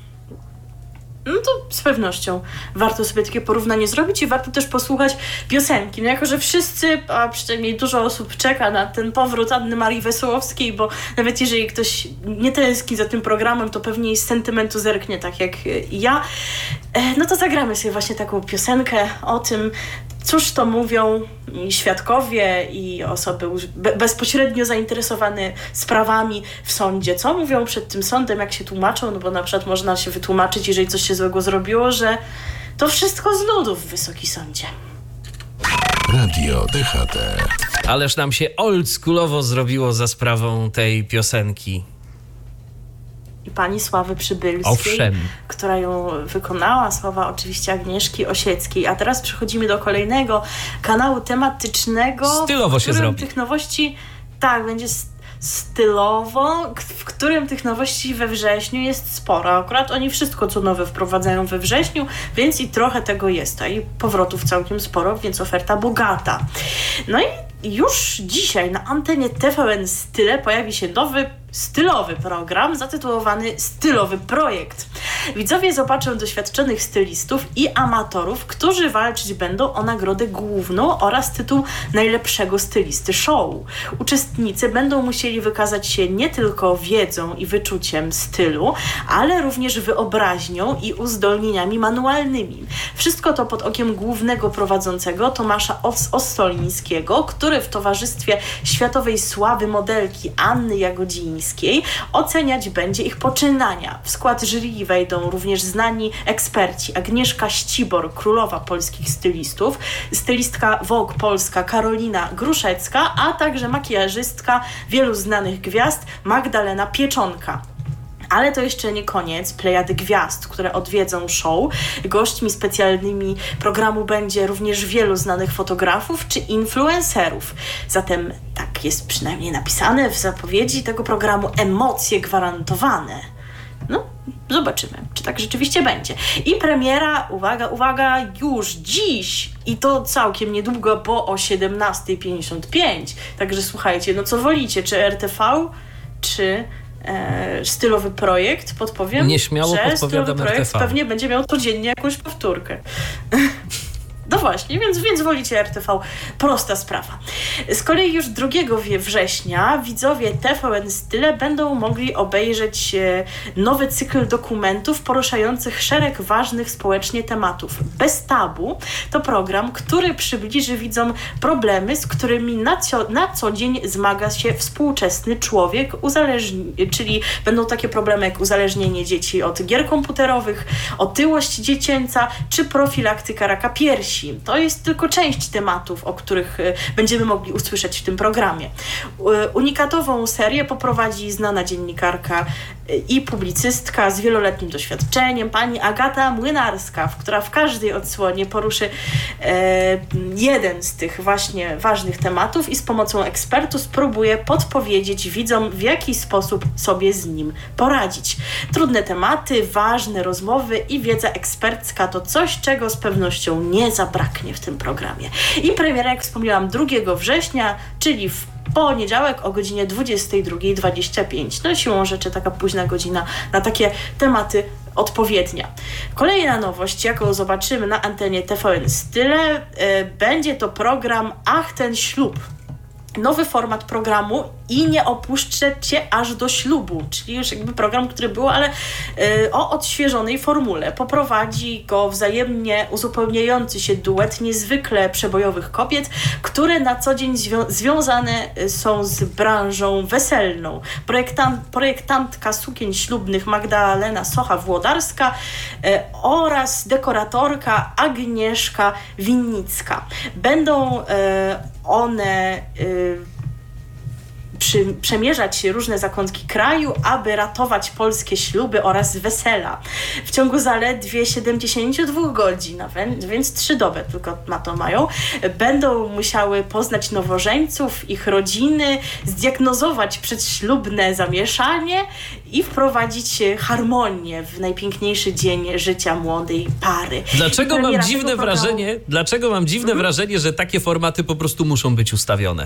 No to z pewnością warto sobie takie porównanie zrobić i warto też posłuchać piosenki. No jako, że wszyscy, a przynajmniej dużo osób czeka na ten powrót Anny Marii Wesołowskiej, bo nawet jeżeli ktoś nie tęskni za tym programem, to pewnie z sentymentu zerknie, tak jak ja. No to zagramy sobie właśnie taką piosenkę o tym, cóż to mówią świadkowie i osoby be- bezpośrednio zainteresowane sprawami w sądzie. Co mówią przed tym sądem, jak się tłumaczą, no bo na przykład można się wytłumaczyć, jeżeli coś się złego zrobiło, że to wszystko z nudów, Wysoki Sądzie. Radio D H T. Ależ nam się oldschoolowo zrobiło za sprawą tej piosenki. I pani Sławy Przybylskiej, Owszem. która ją wykonała, słowa oczywiście Agnieszki Osieckiej. A teraz przechodzimy do kolejnego kanału tematycznego, stylowo w się którym zrobi. tych nowości, tak, będzie stylowo, w którym tych nowości we wrześniu jest sporo. Akurat oni wszystko, co nowe wprowadzają we wrześniu, więc i trochę tego jest. A i powrotów całkiem sporo, więc oferta bogata. No i już dzisiaj na antenie T V N Style pojawi się nowy, stylowy program zatytułowany Stylowy Projekt. Widzowie zobaczą doświadczonych stylistów i amatorów, którzy walczyć będą o nagrodę główną oraz tytuł najlepszego stylisty show. Uczestnicy będą musieli wykazać się nie tylko wiedzą i wyczuciem stylu, ale również wyobraźnią i uzdolnieniami manualnymi. Wszystko to pod okiem głównego prowadzącego Tomasza Os- Ostolińskiego, który w towarzystwie światowej sławy modelki Anny Jagodzińskiej oceniać będzie ich poczynania. W skład jury wejdą również znani eksperci Agnieszka Ścibor, królowa polskich stylistów, stylistka Vogue Polska Karolina Gruszecka, a także makijażystka wielu znanych gwiazd Magdalena Pieczonka. Ale to jeszcze nie koniec plejady gwiazd, które odwiedzą show. Gośćmi specjalnymi programu będzie również wielu znanych fotografów czy influencerów. Zatem tak jest przynajmniej napisane w zapowiedzi tego programu, emocje gwarantowane. No, zobaczymy, czy tak rzeczywiście będzie. I premiera, uwaga, uwaga, już dziś i to całkiem niedługo, bo o siedemnasta pięćdziesiąt pięć. Także słuchajcie, no co wolicie, czy R T V, czy E, stylowy projekt, podpowiem, Nieśmiało że podpowiadam stylowy projekt R T V. pewnie będzie miał codziennie jakąś powtórkę. No właśnie, więc, więc wolicie R T V. Prosta sprawa. Z kolei już drugiego września widzowie T V N Style będą mogli obejrzeć nowy cykl dokumentów poruszających szereg ważnych społecznie tematów. Bez tabu to program, który przybliży widzom problemy, z którymi na co, na co dzień zmaga się współczesny człowiek, uzależni- czyli będą takie problemy jak uzależnienie dzieci od gier komputerowych, otyłość dziecięca czy profilaktyka raka piersi. To jest tylko część tematów, o których będziemy mogli usłyszeć w tym programie. Unikatową serię poprowadzi znana dziennikarka i publicystka z wieloletnim doświadczeniem, pani Agata Młynarska, która w każdej odsłonie poruszy e, jeden z tych właśnie ważnych tematów i z pomocą ekspertów spróbuje podpowiedzieć widzom, w jaki sposób sobie z nim poradzić. Trudne tematy, ważne rozmowy i wiedza ekspercka to coś, czego z pewnością nie zabraknie w tym programie. I premiera, jak wspomniałam, drugiego września, czyli w poniedziałek o godzinie dwudziestej drugiej dwadzieścia pięć. No siłą rzeczy taka późna godzina na takie tematy odpowiednia. Kolejna nowość, jaką zobaczymy na antenie T V N Style, yy, będzie to program Ach, ten ślub. Nowy format programu i nie opuszczę cię aż do ślubu, czyli już jakby program, który był, ale y, o odświeżonej formule. Poprowadzi go wzajemnie uzupełniający się duet niezwykle przebojowych kobiet, które na co dzień zwią- związane są z branżą weselną. Projektant, projektantka sukien ślubnych Magdalena Socha-Włodarska y, oraz dekoratorka Agnieszka Winnicka. Będą y, one y, przy, przemierzać różne zakątki kraju, aby ratować polskie śluby oraz wesela. W ciągu zaledwie siedemdziesiąt dwa godzin, więc trzy doby tylko na to mają, będą musiały poznać nowożeńców, ich rodziny, zdiagnozować przedślubne zamieszanie i wprowadzić harmonię w najpiękniejszy dzień życia młodej pary. Dlaczego mam Premiera dziwne tego programu... wrażenie, dlaczego mam dziwne mhm. wrażenie, że takie formaty po prostu muszą być ustawione?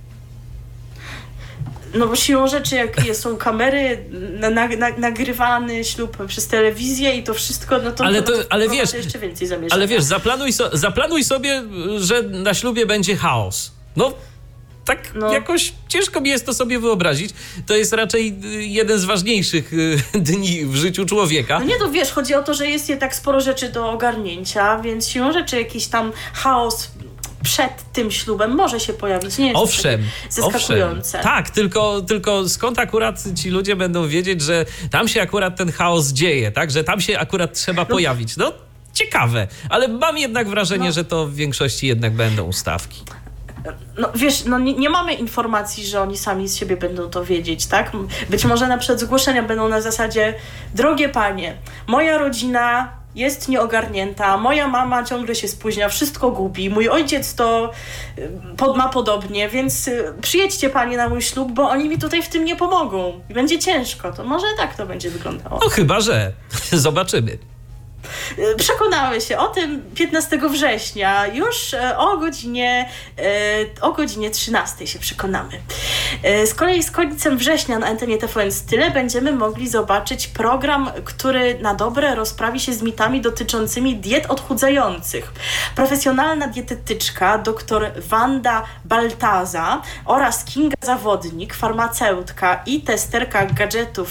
No bo siłą rzeczy, jak są kamery, na, na, na, nagrywany ślub przez telewizję i to wszystko, no to, ale to, to, to ale wiesz, jeszcze więcej zamieszania. Ale wiesz, zaplanuj, so, zaplanuj sobie, że na ślubie będzie chaos. No, tak no. jakoś ciężko mi jest to sobie wyobrazić. To jest raczej jeden z ważniejszych dni w życiu człowieka. No nie, to wiesz, chodzi o to, że jest jednak sporo rzeczy do ogarnięcia, więc siłą rzeczy jakiś tam chaos przed tym ślubem może się pojawić. Nie jest owszem, zaskakujące. Owszem. Tak, tylko, tylko skąd akurat ci ludzie będą wiedzieć, że tam się akurat ten chaos dzieje, tak? Że tam się akurat trzeba no. pojawić. No, ciekawe, ale mam jednak wrażenie, no. że to w większości jednak będą ustawki. No wiesz, no nie, nie mamy informacji, że oni sami z siebie będą to wiedzieć, tak? Być może na przykład zgłoszenia będą na zasadzie: drogie panie, moja rodzina jest nieogarnięta, moja mama ciągle się spóźnia, wszystko gubi, mój ojciec to pod, ma podobnie, więc przyjedźcie panie na mój ślub, bo oni mi tutaj w tym nie pomogą i będzie ciężko. To może tak to będzie wyglądało. No chyba, że. Zobaczymy. Przekonały się o tym piętnastego września, już o godzinie, o godzinie trzynastej się przekonamy. Z kolei z końcem września na antenie T V N Style będziemy mogli zobaczyć program, który na dobre rozprawi się z mitami dotyczącymi diet odchudzających. Profesjonalna dietetyczka dr Wanda Baltaza oraz Kinga Zawodnik, farmaceutka i testerka gadżetów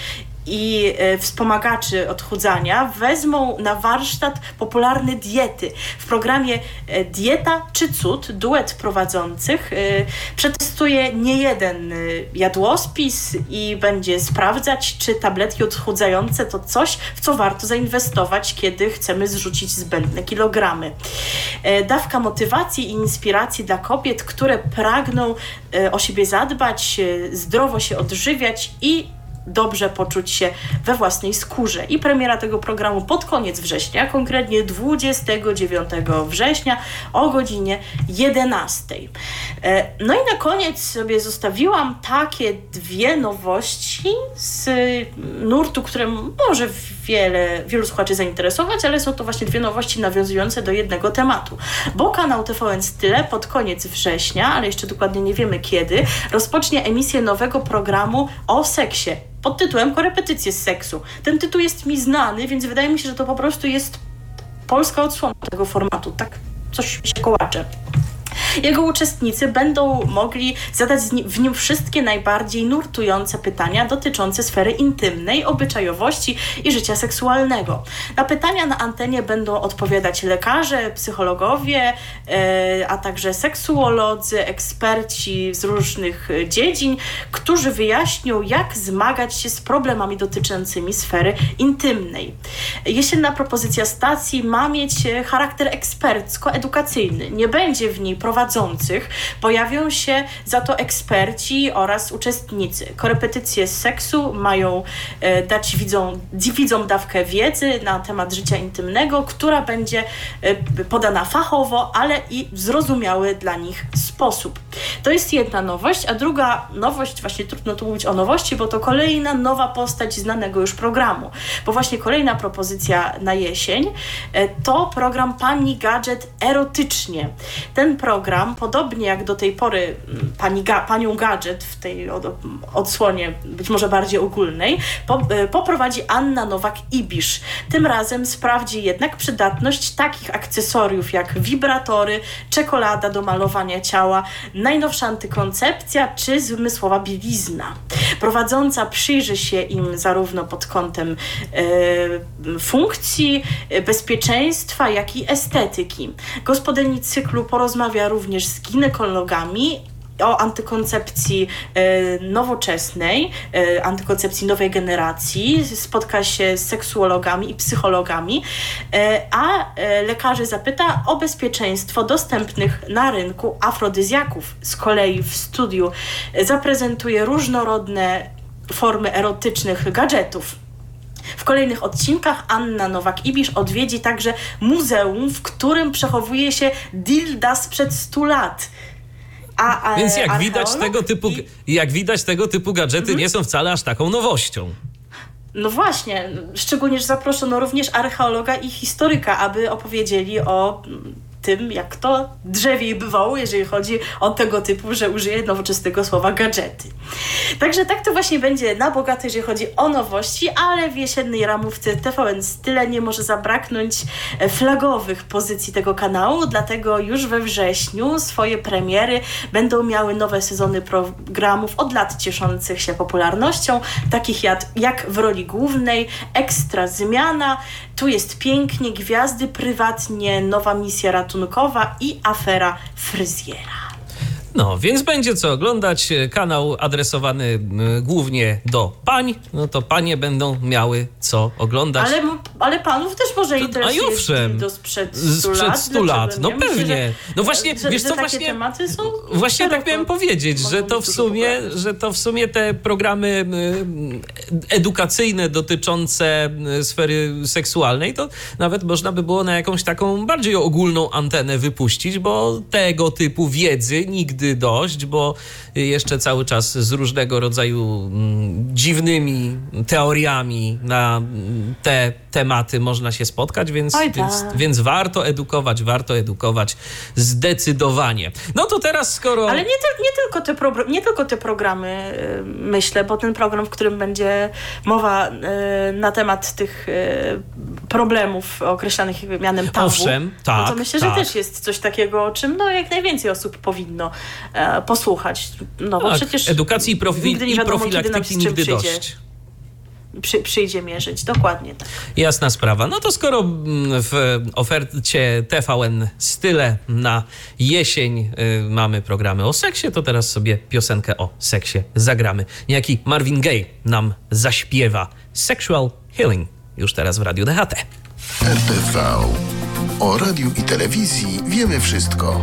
i e, wspomagaczy odchudzania wezmą na warsztat popularne diety. W programie e, Dieta czy Cud duet prowadzących e, przetestuje niejeden e, jadłospis i będzie sprawdzać, czy tabletki odchudzające to coś, w co warto zainwestować, kiedy chcemy zrzucić zbędne kilogramy. E, dawka motywacji i inspiracji dla kobiet, które pragną e, o siebie zadbać, e, zdrowo się odżywiać i dobrze poczuć się we własnej skórze. I premiera tego programu pod koniec września, konkretnie dwudziestego dziewiątego września o godzinie jedenastej. No i na koniec sobie zostawiłam takie dwie nowości z nurtu, które może wiele, wielu słuchaczy zainteresować, ale są to właśnie dwie nowości nawiązujące do jednego tematu. Bo kanał T V N Style pod koniec września, ale jeszcze dokładnie nie wiemy kiedy, rozpocznie emisję nowego programu o seksie pod tytułem Korepetycje z seksu. Ten tytuł jest mi znany, więc wydaje mi się, że to po prostu jest polska odsłona tego formatu. Tak coś się kołacze. Jego uczestnicy będą mogli zadać w nim wszystkie najbardziej nurtujące pytania dotyczące sfery intymnej, obyczajowości i życia seksualnego. Na pytania na antenie będą odpowiadać lekarze, psychologowie, a także seksuolodzy, eksperci z różnych dziedzin, którzy wyjaśnią, jak zmagać się z problemami dotyczącymi sfery intymnej. Jesienna propozycja stacji ma mieć charakter ekspercko-edukacyjny. Nie będzie w niej prowadzących, pojawią się za to eksperci oraz uczestnicy. Korepetycje z seksu mają e, dać widzom, widzom dawkę wiedzy na temat życia intymnego, która będzie e, podana fachowo, ale i w zrozumiały dla nich sposób. To jest jedna nowość, a druga nowość, właśnie trudno tu mówić o nowości, bo to kolejna nowa postać znanego już programu, bo właśnie kolejna propozycja na jesień e, to program Pani Gadżet erotycznie. Ten program, podobnie jak do tej pory pani Ga- Panią Gadżet w tej od- odsłonie być może bardziej ogólnej, po- poprowadzi Anna Nowak-Ibisz. Tym razem sprawdzi jednak przydatność takich akcesoriów jak wibratory, czekolada do malowania ciała, najnowsza antykoncepcja czy zmysłowa bielizna. Prowadząca przyjrzy się im zarówno pod kątem e, funkcji, bezpieczeństwa, jak i estetyki. Gospodyni cyklu porozmawia również z ginekologami o antykoncepcji e, nowoczesnej, e, antykoncepcji nowej generacji, spotka się z seksuologami i psychologami, e, a e, lekarzy zapyta o bezpieczeństwo dostępnych na rynku afrodyzjaków. Z kolei w studiu zaprezentuje różnorodne formy erotycznych gadżetów. W kolejnych odcinkach Anna Nowak-Ibisz odwiedzi także muzeum, w którym przechowuje się dilda sprzed stu lat. A, a, Więc jak widać, tego typu, i... jak widać, tego typu gadżety mhm. nie są wcale aż taką nowością. No właśnie, szczególnie, że zaproszono również archeologa i historyka, aby opowiedzieli o tym, jak to drzewiej bywało, jeżeli chodzi o tego typu, że użyję nowoczesnego słowa gadżety. Także tak to właśnie będzie na bogato, jeżeli chodzi o nowości, ale w jesiennej ramówce T V N Style nie może zabraknąć flagowych pozycji tego kanału, dlatego już we wrześniu swoje premiery będą miały nowe sezony programów od lat cieszących się popularnością, takich jak, jak w roli głównej Ekstra Zmiana, Tu jest pięknie, Gwiazdy prywatnie, Nowa misja ratunkowa i Afera fryzjera. No, więc będzie co oglądać. Kanał adresowany y, głównie do pań. No to panie będą miały co oglądać. Ale, ale panów też może interesuje do sprzed stu lat. stu lat, no nie? pewnie. Myślę, no właśnie, że, wiesz że co, takie właśnie, tematy są właśnie tak miałem powiedzieć, że to, w sumie, że to w sumie te programy edukacyjne dotyczące sfery seksualnej, to nawet można by było na jakąś taką bardziej ogólną antenę wypuścić, bo tego typu wiedzy nigdy dość, bo jeszcze cały czas z różnego rodzaju mm, dziwnymi teoriami na te tematy można się spotkać, więc, Oj, więc, tak. więc warto edukować, warto edukować zdecydowanie. No to teraz skoro... Ale nie, te, nie, tylko, te pro, nie tylko te programy, yy, myślę, bo ten program, w którym będzie mowa yy, na temat tych yy, problemów określanych mianem tabu, Owszem, tak, no to myślę, tak. że też jest coś takiego, o czym no, jak najwięcej osób powinno e, posłuchać. No bo tak, przecież edukacji i, profi- nigdy nie i wiadomo, kiedy nam profilaktyki z czym nigdy przyjdzie. dość. Przy, przyjdzie mierzyć, dokładnie tak. Jasna sprawa. No to skoro w ofercie T V N Style na jesień y, mamy programy o seksie, to teraz sobie piosenkę o seksie zagramy. Niejaki Marvin Gaye nam zaśpiewa Sexual Healing już teraz w Radiu D H T. R T V. O radiu i telewizji wiemy wszystko.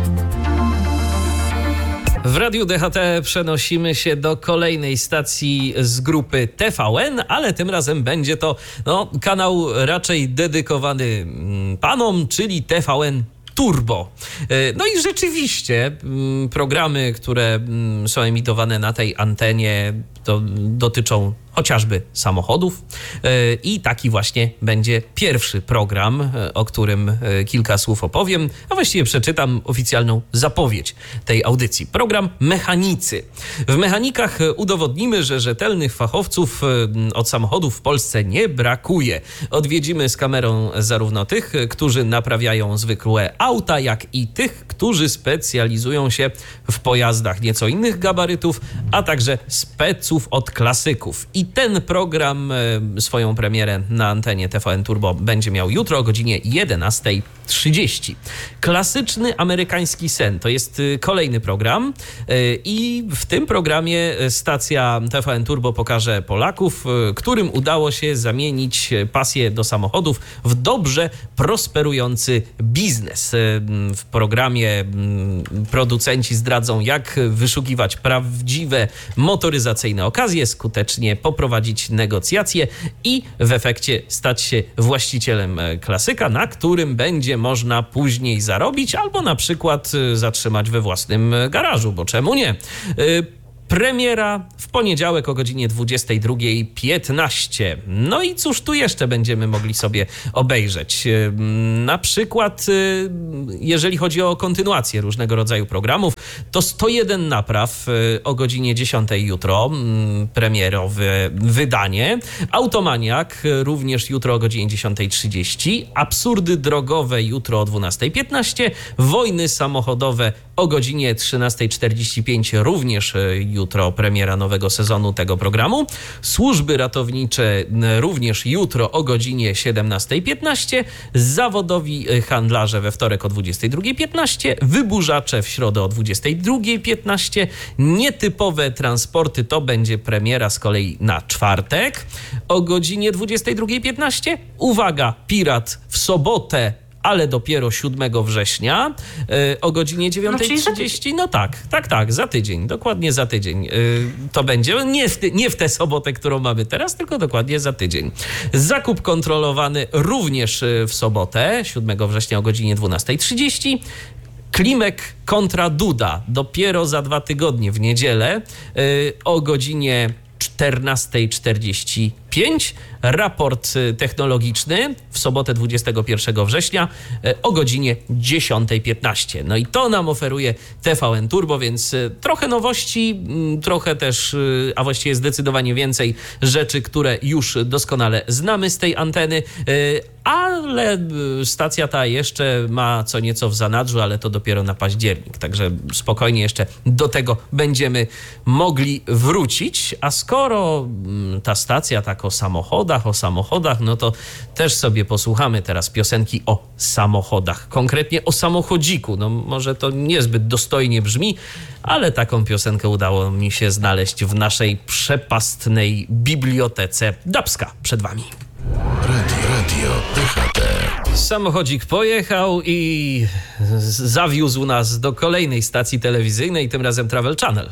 W Radiu D H T przenosimy się do kolejnej stacji z grupy T V N, ale tym razem będzie to no, kanał raczej dedykowany panom, czyli T V N Turbo. No i rzeczywiście programy, które są emitowane na tej antenie, to dotyczą chociażby samochodów. I taki właśnie będzie pierwszy program, o którym kilka słów opowiem, a właściwie przeczytam oficjalną zapowiedź tej audycji. Program Mechanicy. W Mechanikach udowodnimy, że rzetelnych fachowców od samochodów w Polsce nie brakuje. Odwiedzimy z kamerą zarówno tych, którzy naprawiają zwykłe auta, jak i tych, którzy specjalizują się w pojazdach nieco innych gabarytów, a także speców od klasyków. I ten program swoją premierę na antenie T V N Turbo będzie miał jutro o godzinie jedenasta trzydzieści. Klasyczny amerykański sen to jest kolejny program i w tym programie stacja T V N Turbo pokaże Polaków, którym udało się zamienić pasję do samochodów w dobrze prosperujący biznes. W programie producenci zdradzą, jak wyszukiwać prawdziwe motoryzacyjne okazje, skutecznie poprowadzić negocjacje i w efekcie stać się właścicielem klasyka, na którym będzie można później zarobić albo na przykład zatrzymać we własnym garażu, bo czemu nie? Premiera w poniedziałek o godzinie dwudziesta druga piętnaście. No i cóż tu jeszcze będziemy mogli sobie obejrzeć? Na przykład, jeżeli chodzi o kontynuację różnego rodzaju programów, to sto jeden napraw o godzinie dziesiątej jutro, premierowe wydanie. Automaniak również jutro o godzinie dziesiąta trzydzieści. Absurdy drogowe jutro o dwunasta piętnaście. Wojny samochodowe o godzinie trzynasta czterdzieści pięć również jutro premiera nowego sezonu tego programu. Służby ratownicze również jutro o godzinie siedemnasta piętnaście. Zawodowi handlarze we wtorek o dwudziesta druga piętnaście. Wyburzacze w środę o dwudziesta druga piętnaście. Nietypowe transporty to będzie premiera z kolei na czwartek o godzinie dwudziesta druga piętnaście. Uwaga, Pirat w sobotę, ale dopiero siódmego września yy, o godzinie dziewiąta trzydzieści. No tak, tak, tak, za tydzień, dokładnie za tydzień yy, to będzie. Nie w, nie w tę sobotę, którą mamy teraz, tylko dokładnie za tydzień. Zakup kontrolowany również w sobotę, siódmego września o godzinie dwunasta trzydzieści. Klimek kontra Duda dopiero za dwa tygodnie w niedzielę yy, o godzinie czternasta czterdzieści pięć. Raport technologiczny w sobotę dwudziestego pierwszego września o godzinie dziesiąta piętnaście. No i to nam oferuje T V N Turbo, więc trochę nowości, trochę też, a właściwie zdecydowanie więcej rzeczy, które już doskonale znamy z tej anteny, ale stacja ta jeszcze ma co nieco w zanadrzu, ale to dopiero na październik, także spokojnie jeszcze do tego będziemy mogli wrócić. A skoro ta stacja tak o samochodach, o samochodach, no to też sobie posłuchamy teraz piosenki o samochodach, konkretnie o samochodziku. No może to niezbyt dostojnie brzmi, ale taką piosenkę udało mi się znaleźć w naszej przepastnej bibliotece. Dubska przed wami. Radio, radio, D H T. Samochodzik pojechał i zawiózł nas do kolejnej stacji telewizyjnej, tym razem Travel Channel.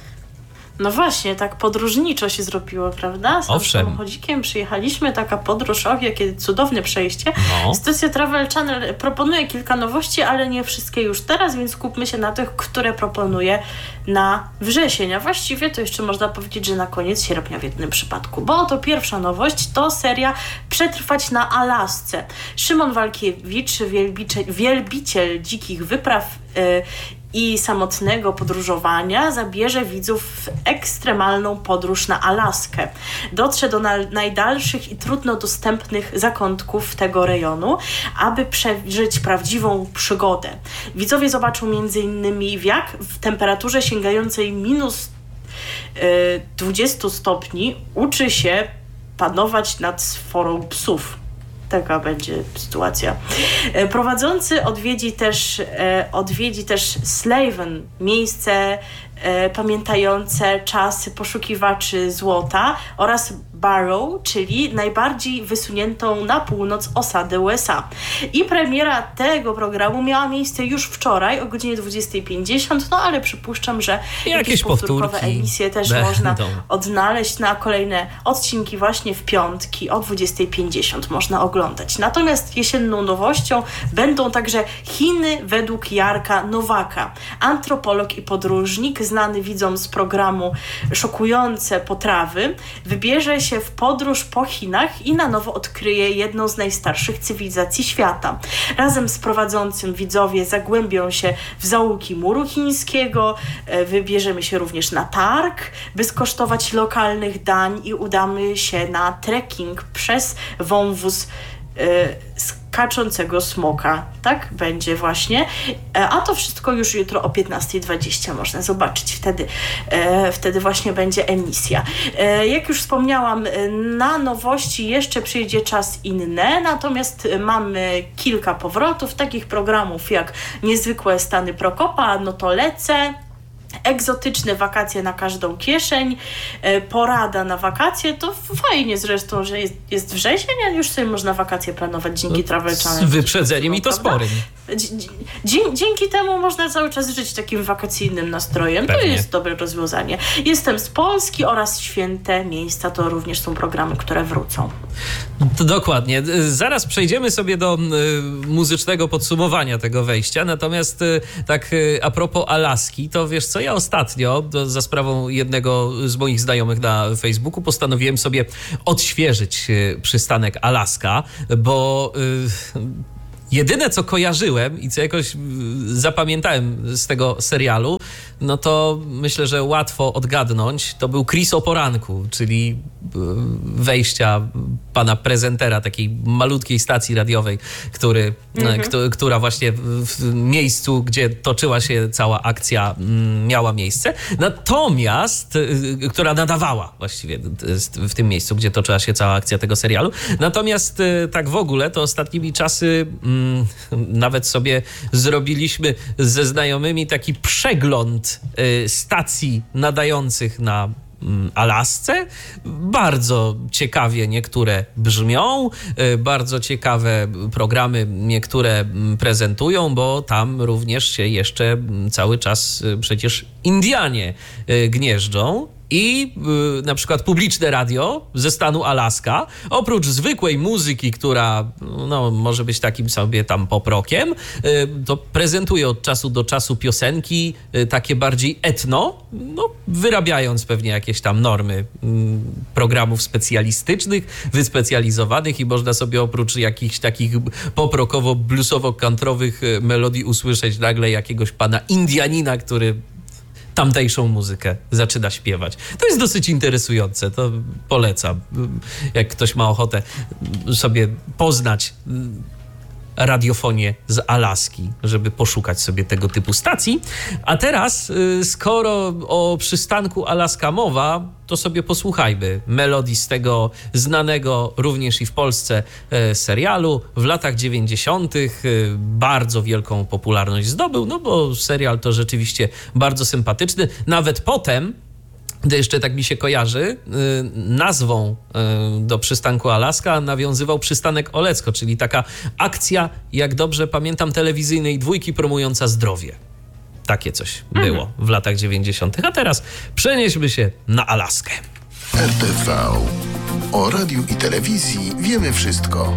No właśnie, tak podróżniczo się zrobiło, prawda? Z Owszem. samochodzikiem przyjechaliśmy, taka podróż, och, jakie cudowne przejście. No. Stacja Travel Channel proponuje kilka nowości, ale nie wszystkie już teraz, więc skupmy się na tych, które proponuje na wrzesień. A właściwie to jeszcze można powiedzieć, że na koniec sierpnia w jednym przypadku. Bo oto pierwsza nowość to seria Przetrwać na Alasce. Szymon Walkiewicz, wielbicie, wielbiciel dzikich wypraw yy, i samotnego podróżowania, zabierze widzów w ekstremalną podróż na Alaskę. Dotrze do na- najdalszych i trudno dostępnych zakątków tego rejonu, aby przeżyć prawdziwą przygodę. Widzowie zobaczą między innymi jak w temperaturze sięgającej minus yy, dwadzieścia stopni uczy się panować nad sforą psów. Taka będzie sytuacja. Prowadzący odwiedzi też, odwiedzi też Slaven, miejsce pamiętające czasy poszukiwaczy złota, oraz Barrow, czyli najbardziej wysuniętą na północ osadę U S A. I premiera tego programu miała miejsce już wczoraj o godzinie dwudziesta pięćdziesiąt, no ale przypuszczam, że jakieś, jakieś powtórkowe emisje też będą można odnaleźć, na kolejne odcinki właśnie w piątki o dwudziesta pięćdziesiąt można oglądać. Natomiast jesienną nowością będą także Chiny według Jarka Nowaka. Antropolog i podróżnik znany widzom z programu Szokujące potrawy, wybierze się w podróż po Chinach i na nowo odkryje jedną z najstarszych cywilizacji świata. Razem z prowadzącym widzowie zagłębią się w zaułki muru chińskiego, wybierzemy się również na targ, by skosztować lokalnych dań i udamy się na trekking przez wąwóz skaczącego smoka. Tak będzie właśnie. A to wszystko już jutro o piętnasta dwadzieścia można zobaczyć. Wtedy, wtedy właśnie będzie emisja. Jak już wspomniałam, na nowości jeszcze przyjdzie czas inny, natomiast mamy kilka powrotów, takich programów jak Niezwykłe stany Prokopa, No to lecę, egzotyczne wakacje na każdą kieszeń, porada na wakacje, to fajnie zresztą, że jest, jest wrzesień, a już sobie można wakacje planować dzięki Travel Channel. Z wyprzedzeniem i to sporym. Dzięki, dzięki temu można cały czas żyć takim wakacyjnym nastrojem. Pewnie. To jest dobre rozwiązanie. Jestem z Polski oraz Święte Miejsca to również są programy, które wrócą. To dokładnie. Zaraz przejdziemy sobie do y, muzycznego podsumowania tego wejścia, natomiast y, tak y, a propos Alaski, to wiesz co, ja ostatnio do, za sprawą jednego z moich znajomych na Facebooku postanowiłem sobie odświeżyć y, przystanek Alaska, bo y, jedyne, co kojarzyłem i co jakoś zapamiętałem z tego serialu, no to myślę, że łatwo odgadnąć. To był Chris o poranku, czyli wejścia pana prezentera takiej malutkiej stacji radiowej, który, mhm. k- która właśnie w miejscu, gdzie toczyła się cała akcja, miała miejsce. Natomiast, która nadawała właściwie w tym miejscu, gdzie toczyła się cała akcja tego serialu. Natomiast tak w ogóle to ostatnimi czasy nawet sobie zrobiliśmy ze znajomymi taki przegląd stacji nadających na Alasce. Bardzo ciekawie niektóre brzmią, bardzo ciekawe programy niektóre prezentują, bo tam również się jeszcze cały czas przecież Indianie gnieżdżą. I y, na przykład publiczne radio ze stanu Alaska, oprócz zwykłej muzyki, która no, może być takim sobie tam pop-rockiem, y, to prezentuje od czasu do czasu piosenki y, takie bardziej etno, no, wyrabiając pewnie jakieś tam normy y, programów specjalistycznych, wyspecjalizowanych i można sobie oprócz jakichś takich pop-rockowo-bluesowo-kantrowych y, melodii usłyszeć nagle jakiegoś pana Indianina, który tamtejszą muzykę zaczyna śpiewać. To jest dosyć interesujące, to polecam. Jak ktoś ma ochotę sobie poznać radiofonię z Alaski, żeby poszukać sobie tego typu stacji. A teraz, skoro o przystanku Alaska mowa, to sobie posłuchajmy melodii z tego znanego również i w Polsce serialu. W latach dziewięćdziesiątych bardzo wielką popularność zdobył, no bo serial to rzeczywiście bardzo sympatyczny. Nawet potem, gdy jeszcze tak mi się kojarzy, nazwą do przystanku Alaska nawiązywał przystanek Olecko, czyli taka akcja, jak dobrze pamiętam, telewizyjnej dwójki promująca zdrowie. Takie coś mhm. było w latach dziewięćdziesiątych. A teraz przenieśmy się na Alaskę. R T V. O radiu i telewizji wiemy wszystko.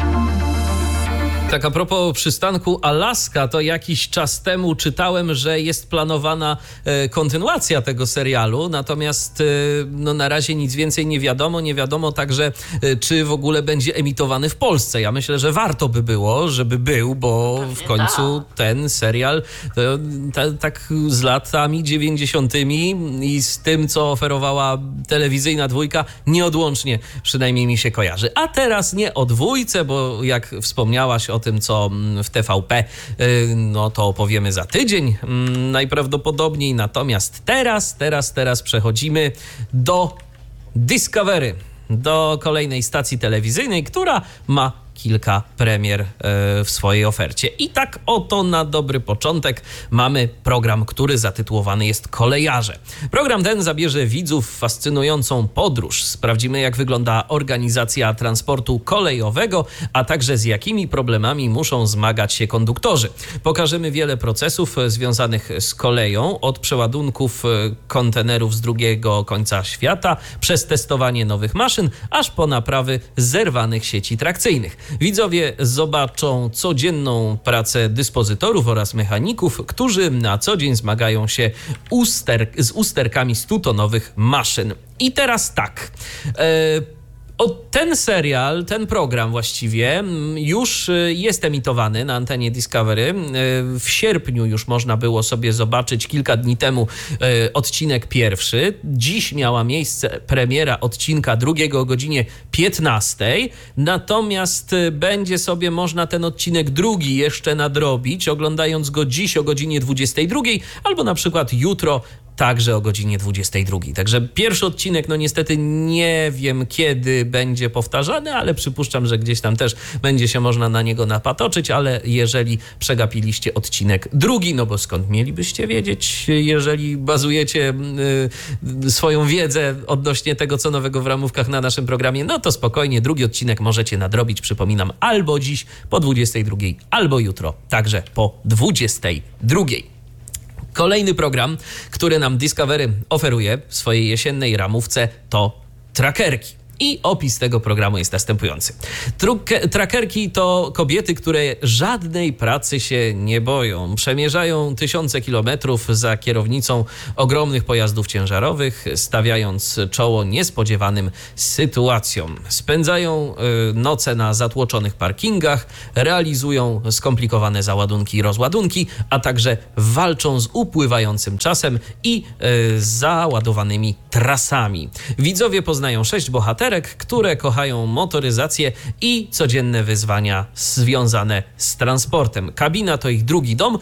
Tak a propos przystanku Alaska, to jakiś czas temu czytałem, że jest planowana e, kontynuacja tego serialu, natomiast e, no, na razie nic więcej nie wiadomo. Nie wiadomo także, e, czy w ogóle będzie emitowany w Polsce. Ja myślę, że warto by było, żeby był, bo Pewnie w końcu tak. ten serial to, ta, tak z latami dziewięćdziesiątymi i z tym, co oferowała telewizyjna dwójka, nieodłącznie przynajmniej mi się kojarzy. A teraz nie o dwójce, bo jak wspomniałaś o tym, co w T V P, no to opowiemy za tydzień najprawdopodobniej. Natomiast teraz, teraz, teraz przechodzimy do Discovery, do kolejnej stacji telewizyjnej, która ma kilka premier w swojej ofercie. I tak oto na dobry początek mamy program, który zatytułowany jest Kolejarze. Program ten zabierze widzów w fascynującą podróż. Sprawdzimy, jak wygląda organizacja transportu kolejowego, a także z jakimi problemami muszą zmagać się konduktorzy. Pokażemy wiele procesów związanych z koleją, od przeładunków kontenerów z drugiego końca świata, przez testowanie nowych maszyn, aż po naprawy zerwanych sieci trakcyjnych. Widzowie zobaczą codzienną pracę dyspozytorów oraz mechaników, którzy na co dzień zmagają się uster- z usterkami stutonowych maszyn. I teraz tak... E- O, ten serial, ten program właściwie już jest emitowany na antenie Discovery. W sierpniu już można było sobie zobaczyć kilka dni temu odcinek pierwszy. Dziś miała miejsce premiera odcinka drugiego o godzinie piętnastej. Natomiast będzie sobie można ten odcinek drugi jeszcze nadrobić, oglądając go dziś o godzinie dwudziestej drugiej albo na przykład jutro także o godzinie dwudziestej drugiej. Także pierwszy odcinek, no niestety nie wiem kiedy będzie powtarzany, ale przypuszczam, że gdzieś tam też będzie się można na niego napatoczyć, ale jeżeli przegapiliście odcinek drugi, no bo skąd mielibyście wiedzieć, jeżeli bazujecie y, swoją wiedzę odnośnie tego, co nowego w ramówkach na naszym programie, no to spokojnie, drugi odcinek możecie nadrobić, przypominam, albo dziś po dwudziestej drugiej, albo jutro, także po dwudziestej drugiej. Kolejny program, który nam Discovery oferuje w swojej jesiennej ramówce, to trackerki. I opis tego programu jest następujący. Truke, trackerki to kobiety, które żadnej pracy się nie boją. Przemierzają tysiące kilometrów za kierownicą ogromnych pojazdów ciężarowych, stawiając czoło niespodziewanym sytuacjom. Spędzają y, noce na zatłoczonych parkingach, realizują skomplikowane załadunki i rozładunki, a także walczą z upływającym czasem i y, załadowanymi trasami. Widzowie poznają sześć bohaterów, które kochają motoryzację i codzienne wyzwania związane z transportem. Kabina to ich drugi dom,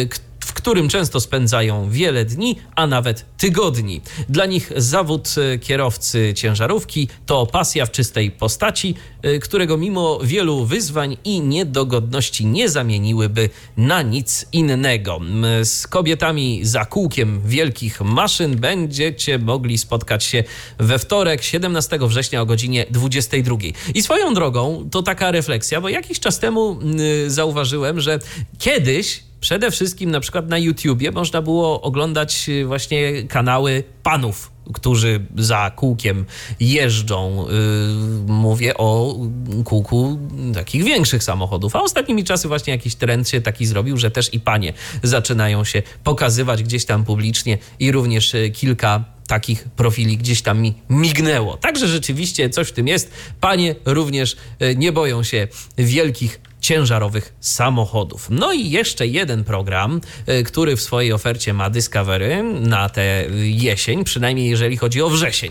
w którym często spędzają wiele dni, a nawet tygodni. Dla nich zawód kierowcy ciężarówki to pasja w czystej postaci, którego mimo wielu wyzwań i niedogodności nie zamieniłyby na nic innego. Z kobietami za kółkiem wielkich maszyn będziecie mogli spotkać się we wtorek, siedemnastego września o godzinie dwudziestej drugiej. I swoją drogą to taka refleksja, bo jakiś czas temu zauważyłem, że kiedyś przede wszystkim na przykład na YouTubie można było oglądać właśnie kanały panów, którzy za kółkiem jeżdżą. Yy, mówię o kółku takich większych samochodów. A ostatnimi czasy właśnie jakiś trend się taki zrobił, że też i panie zaczynają się pokazywać gdzieś tam publicznie i również kilka takich profili gdzieś tam mi mignęło. Także rzeczywiście coś w tym jest. Panie również nie boją się wielkich ciężarowych samochodów. No i jeszcze jeden program, który w swojej ofercie ma Discovery na tę jesień, przynajmniej jeżeli chodzi o wrzesień.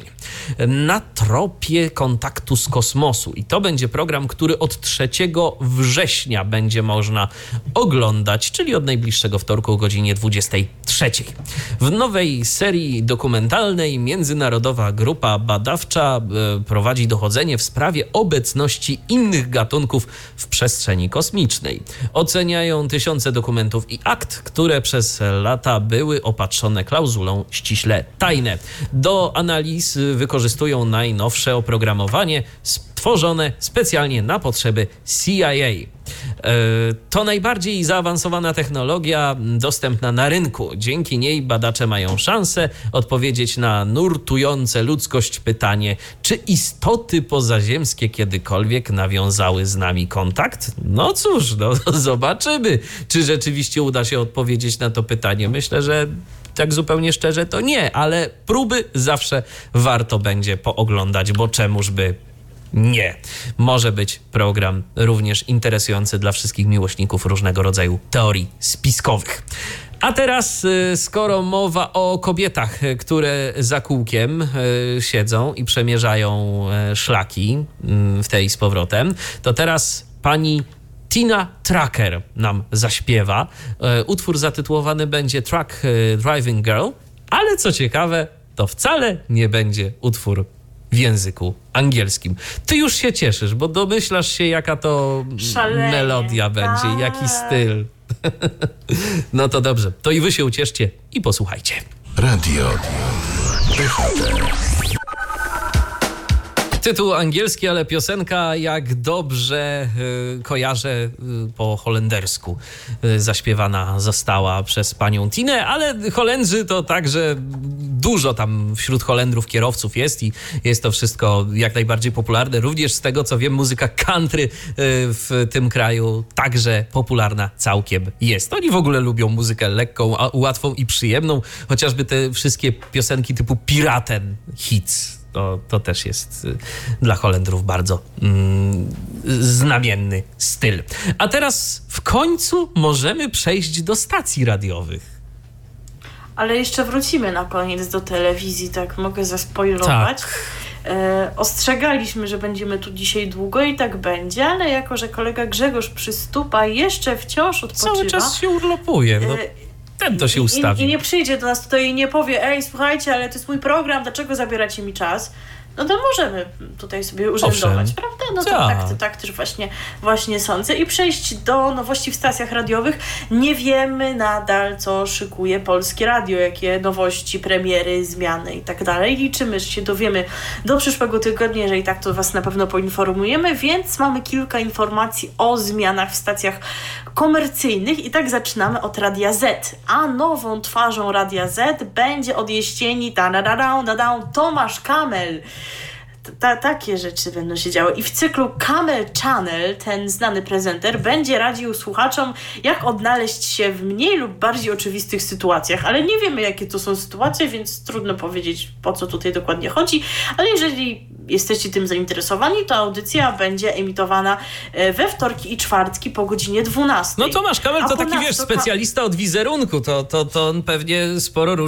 Na tropie kontaktu z kosmosu. I to będzie program, który od trzeciego września będzie można oglądać, czyli od najbliższego wtorku o godzinie dwudziestej trzeciej. W nowej serii dokumentalnej międzynarodowa grupa badawcza prowadzi dochodzenie w sprawie obecności innych gatunków w przestrzeni kosmicznej. Oceniają tysiące dokumentów i akt, które przez lata były opatrzone klauzulą ściśle tajne. Do analiz wykorzystują najnowsze oprogramowanie stworzone specjalnie na potrzeby C I A. To najbardziej zaawansowana technologia dostępna na rynku. Dzięki niej badacze mają szansę odpowiedzieć na nurtujące ludzkość pytanie, czy istoty pozaziemskie kiedykolwiek nawiązały z nami kontakt? No cóż, no zobaczymy, czy rzeczywiście uda się odpowiedzieć na to pytanie. Myślę, że tak zupełnie szczerze to nie, ale próby zawsze warto będzie pooglądać, bo czemuż by nie. Może być program również interesujący dla wszystkich miłośników różnego rodzaju teorii spiskowych. A teraz, skoro mowa o kobietach, które za kółkiem siedzą i przemierzają szlaki w tej z powrotem, to teraz pani Tina Tracker nam zaśpiewa. Utwór zatytułowany będzie Truck Driving Girl, ale co ciekawe, to wcale nie będzie utwór w języku angielskim. Ty już się cieszysz, bo domyślasz się, jaka to Szaleje, melodia będzie, tak. Jaki styl. No to dobrze, to i wy się ucieszcie i posłuchajcie. Radio D H T. Tytuł angielski, ale piosenka jak dobrze y, kojarzę y, po holendersku y, zaśpiewana została przez panią Tinę, ale Holendrzy to także dużo tam wśród Holendrów kierowców jest i jest to wszystko jak najbardziej popularne. Również z tego, co wiem, muzyka country w tym kraju także popularna całkiem jest. Oni w ogóle lubią muzykę lekką, łatwą i przyjemną, chociażby te wszystkie piosenki typu Piraten Hits. To, to też jest dla Holendrów bardzo mm, znamienny styl. A teraz w końcu możemy przejść do stacji radiowych. Ale jeszcze wrócimy na koniec do telewizji, tak mogę zaspoilować. Tak. E, ostrzegaliśmy, że będziemy tu dzisiaj długo i tak będzie, ale jako, że kolega Grzegorz Przystupa jeszcze wciąż odpoczywa... Cały czas się urlopuje. No, ten to się ustawi. I, I nie przyjdzie do nas tutaj i nie powie: ej, słuchajcie, ale to jest mój program, dlaczego zabieracie mi czas? No to możemy tutaj sobie urzędować, Owszem. prawda? No to tak, tak, to, tak też właśnie, właśnie sądzę. I przejść do nowości w stacjach radiowych. Nie wiemy nadal, co szykuje Polskie Radio, jakie nowości, premiery, zmiany i tak dalej. Liczymy, że się dowiemy do przyszłego tygodnia, jeżeli tak, to was na pewno poinformujemy, więc mamy kilka informacji o zmianach w stacjach komercyjnych i tak zaczynamy od Radia Z. A nową twarzą Radia Z będzie od jesieni ta, da, da, da, da, da, Tomasz Kamel. Ta, takie rzeczy będą się działy. I w cyklu Camel Channel ten znany prezenter będzie radził słuchaczom, jak odnaleźć się w mniej lub bardziej oczywistych sytuacjach. Ale nie wiemy, jakie to są sytuacje, więc trudno powiedzieć, po co tutaj dokładnie chodzi. Ale jeżeli jesteście tym zainteresowani, to audycja będzie emitowana we wtorki i czwartki po godzinie dwunastej. No Tomasz Kamel to taki, wiesz, specjalista od wizerunku. To, to, to on pewnie sporo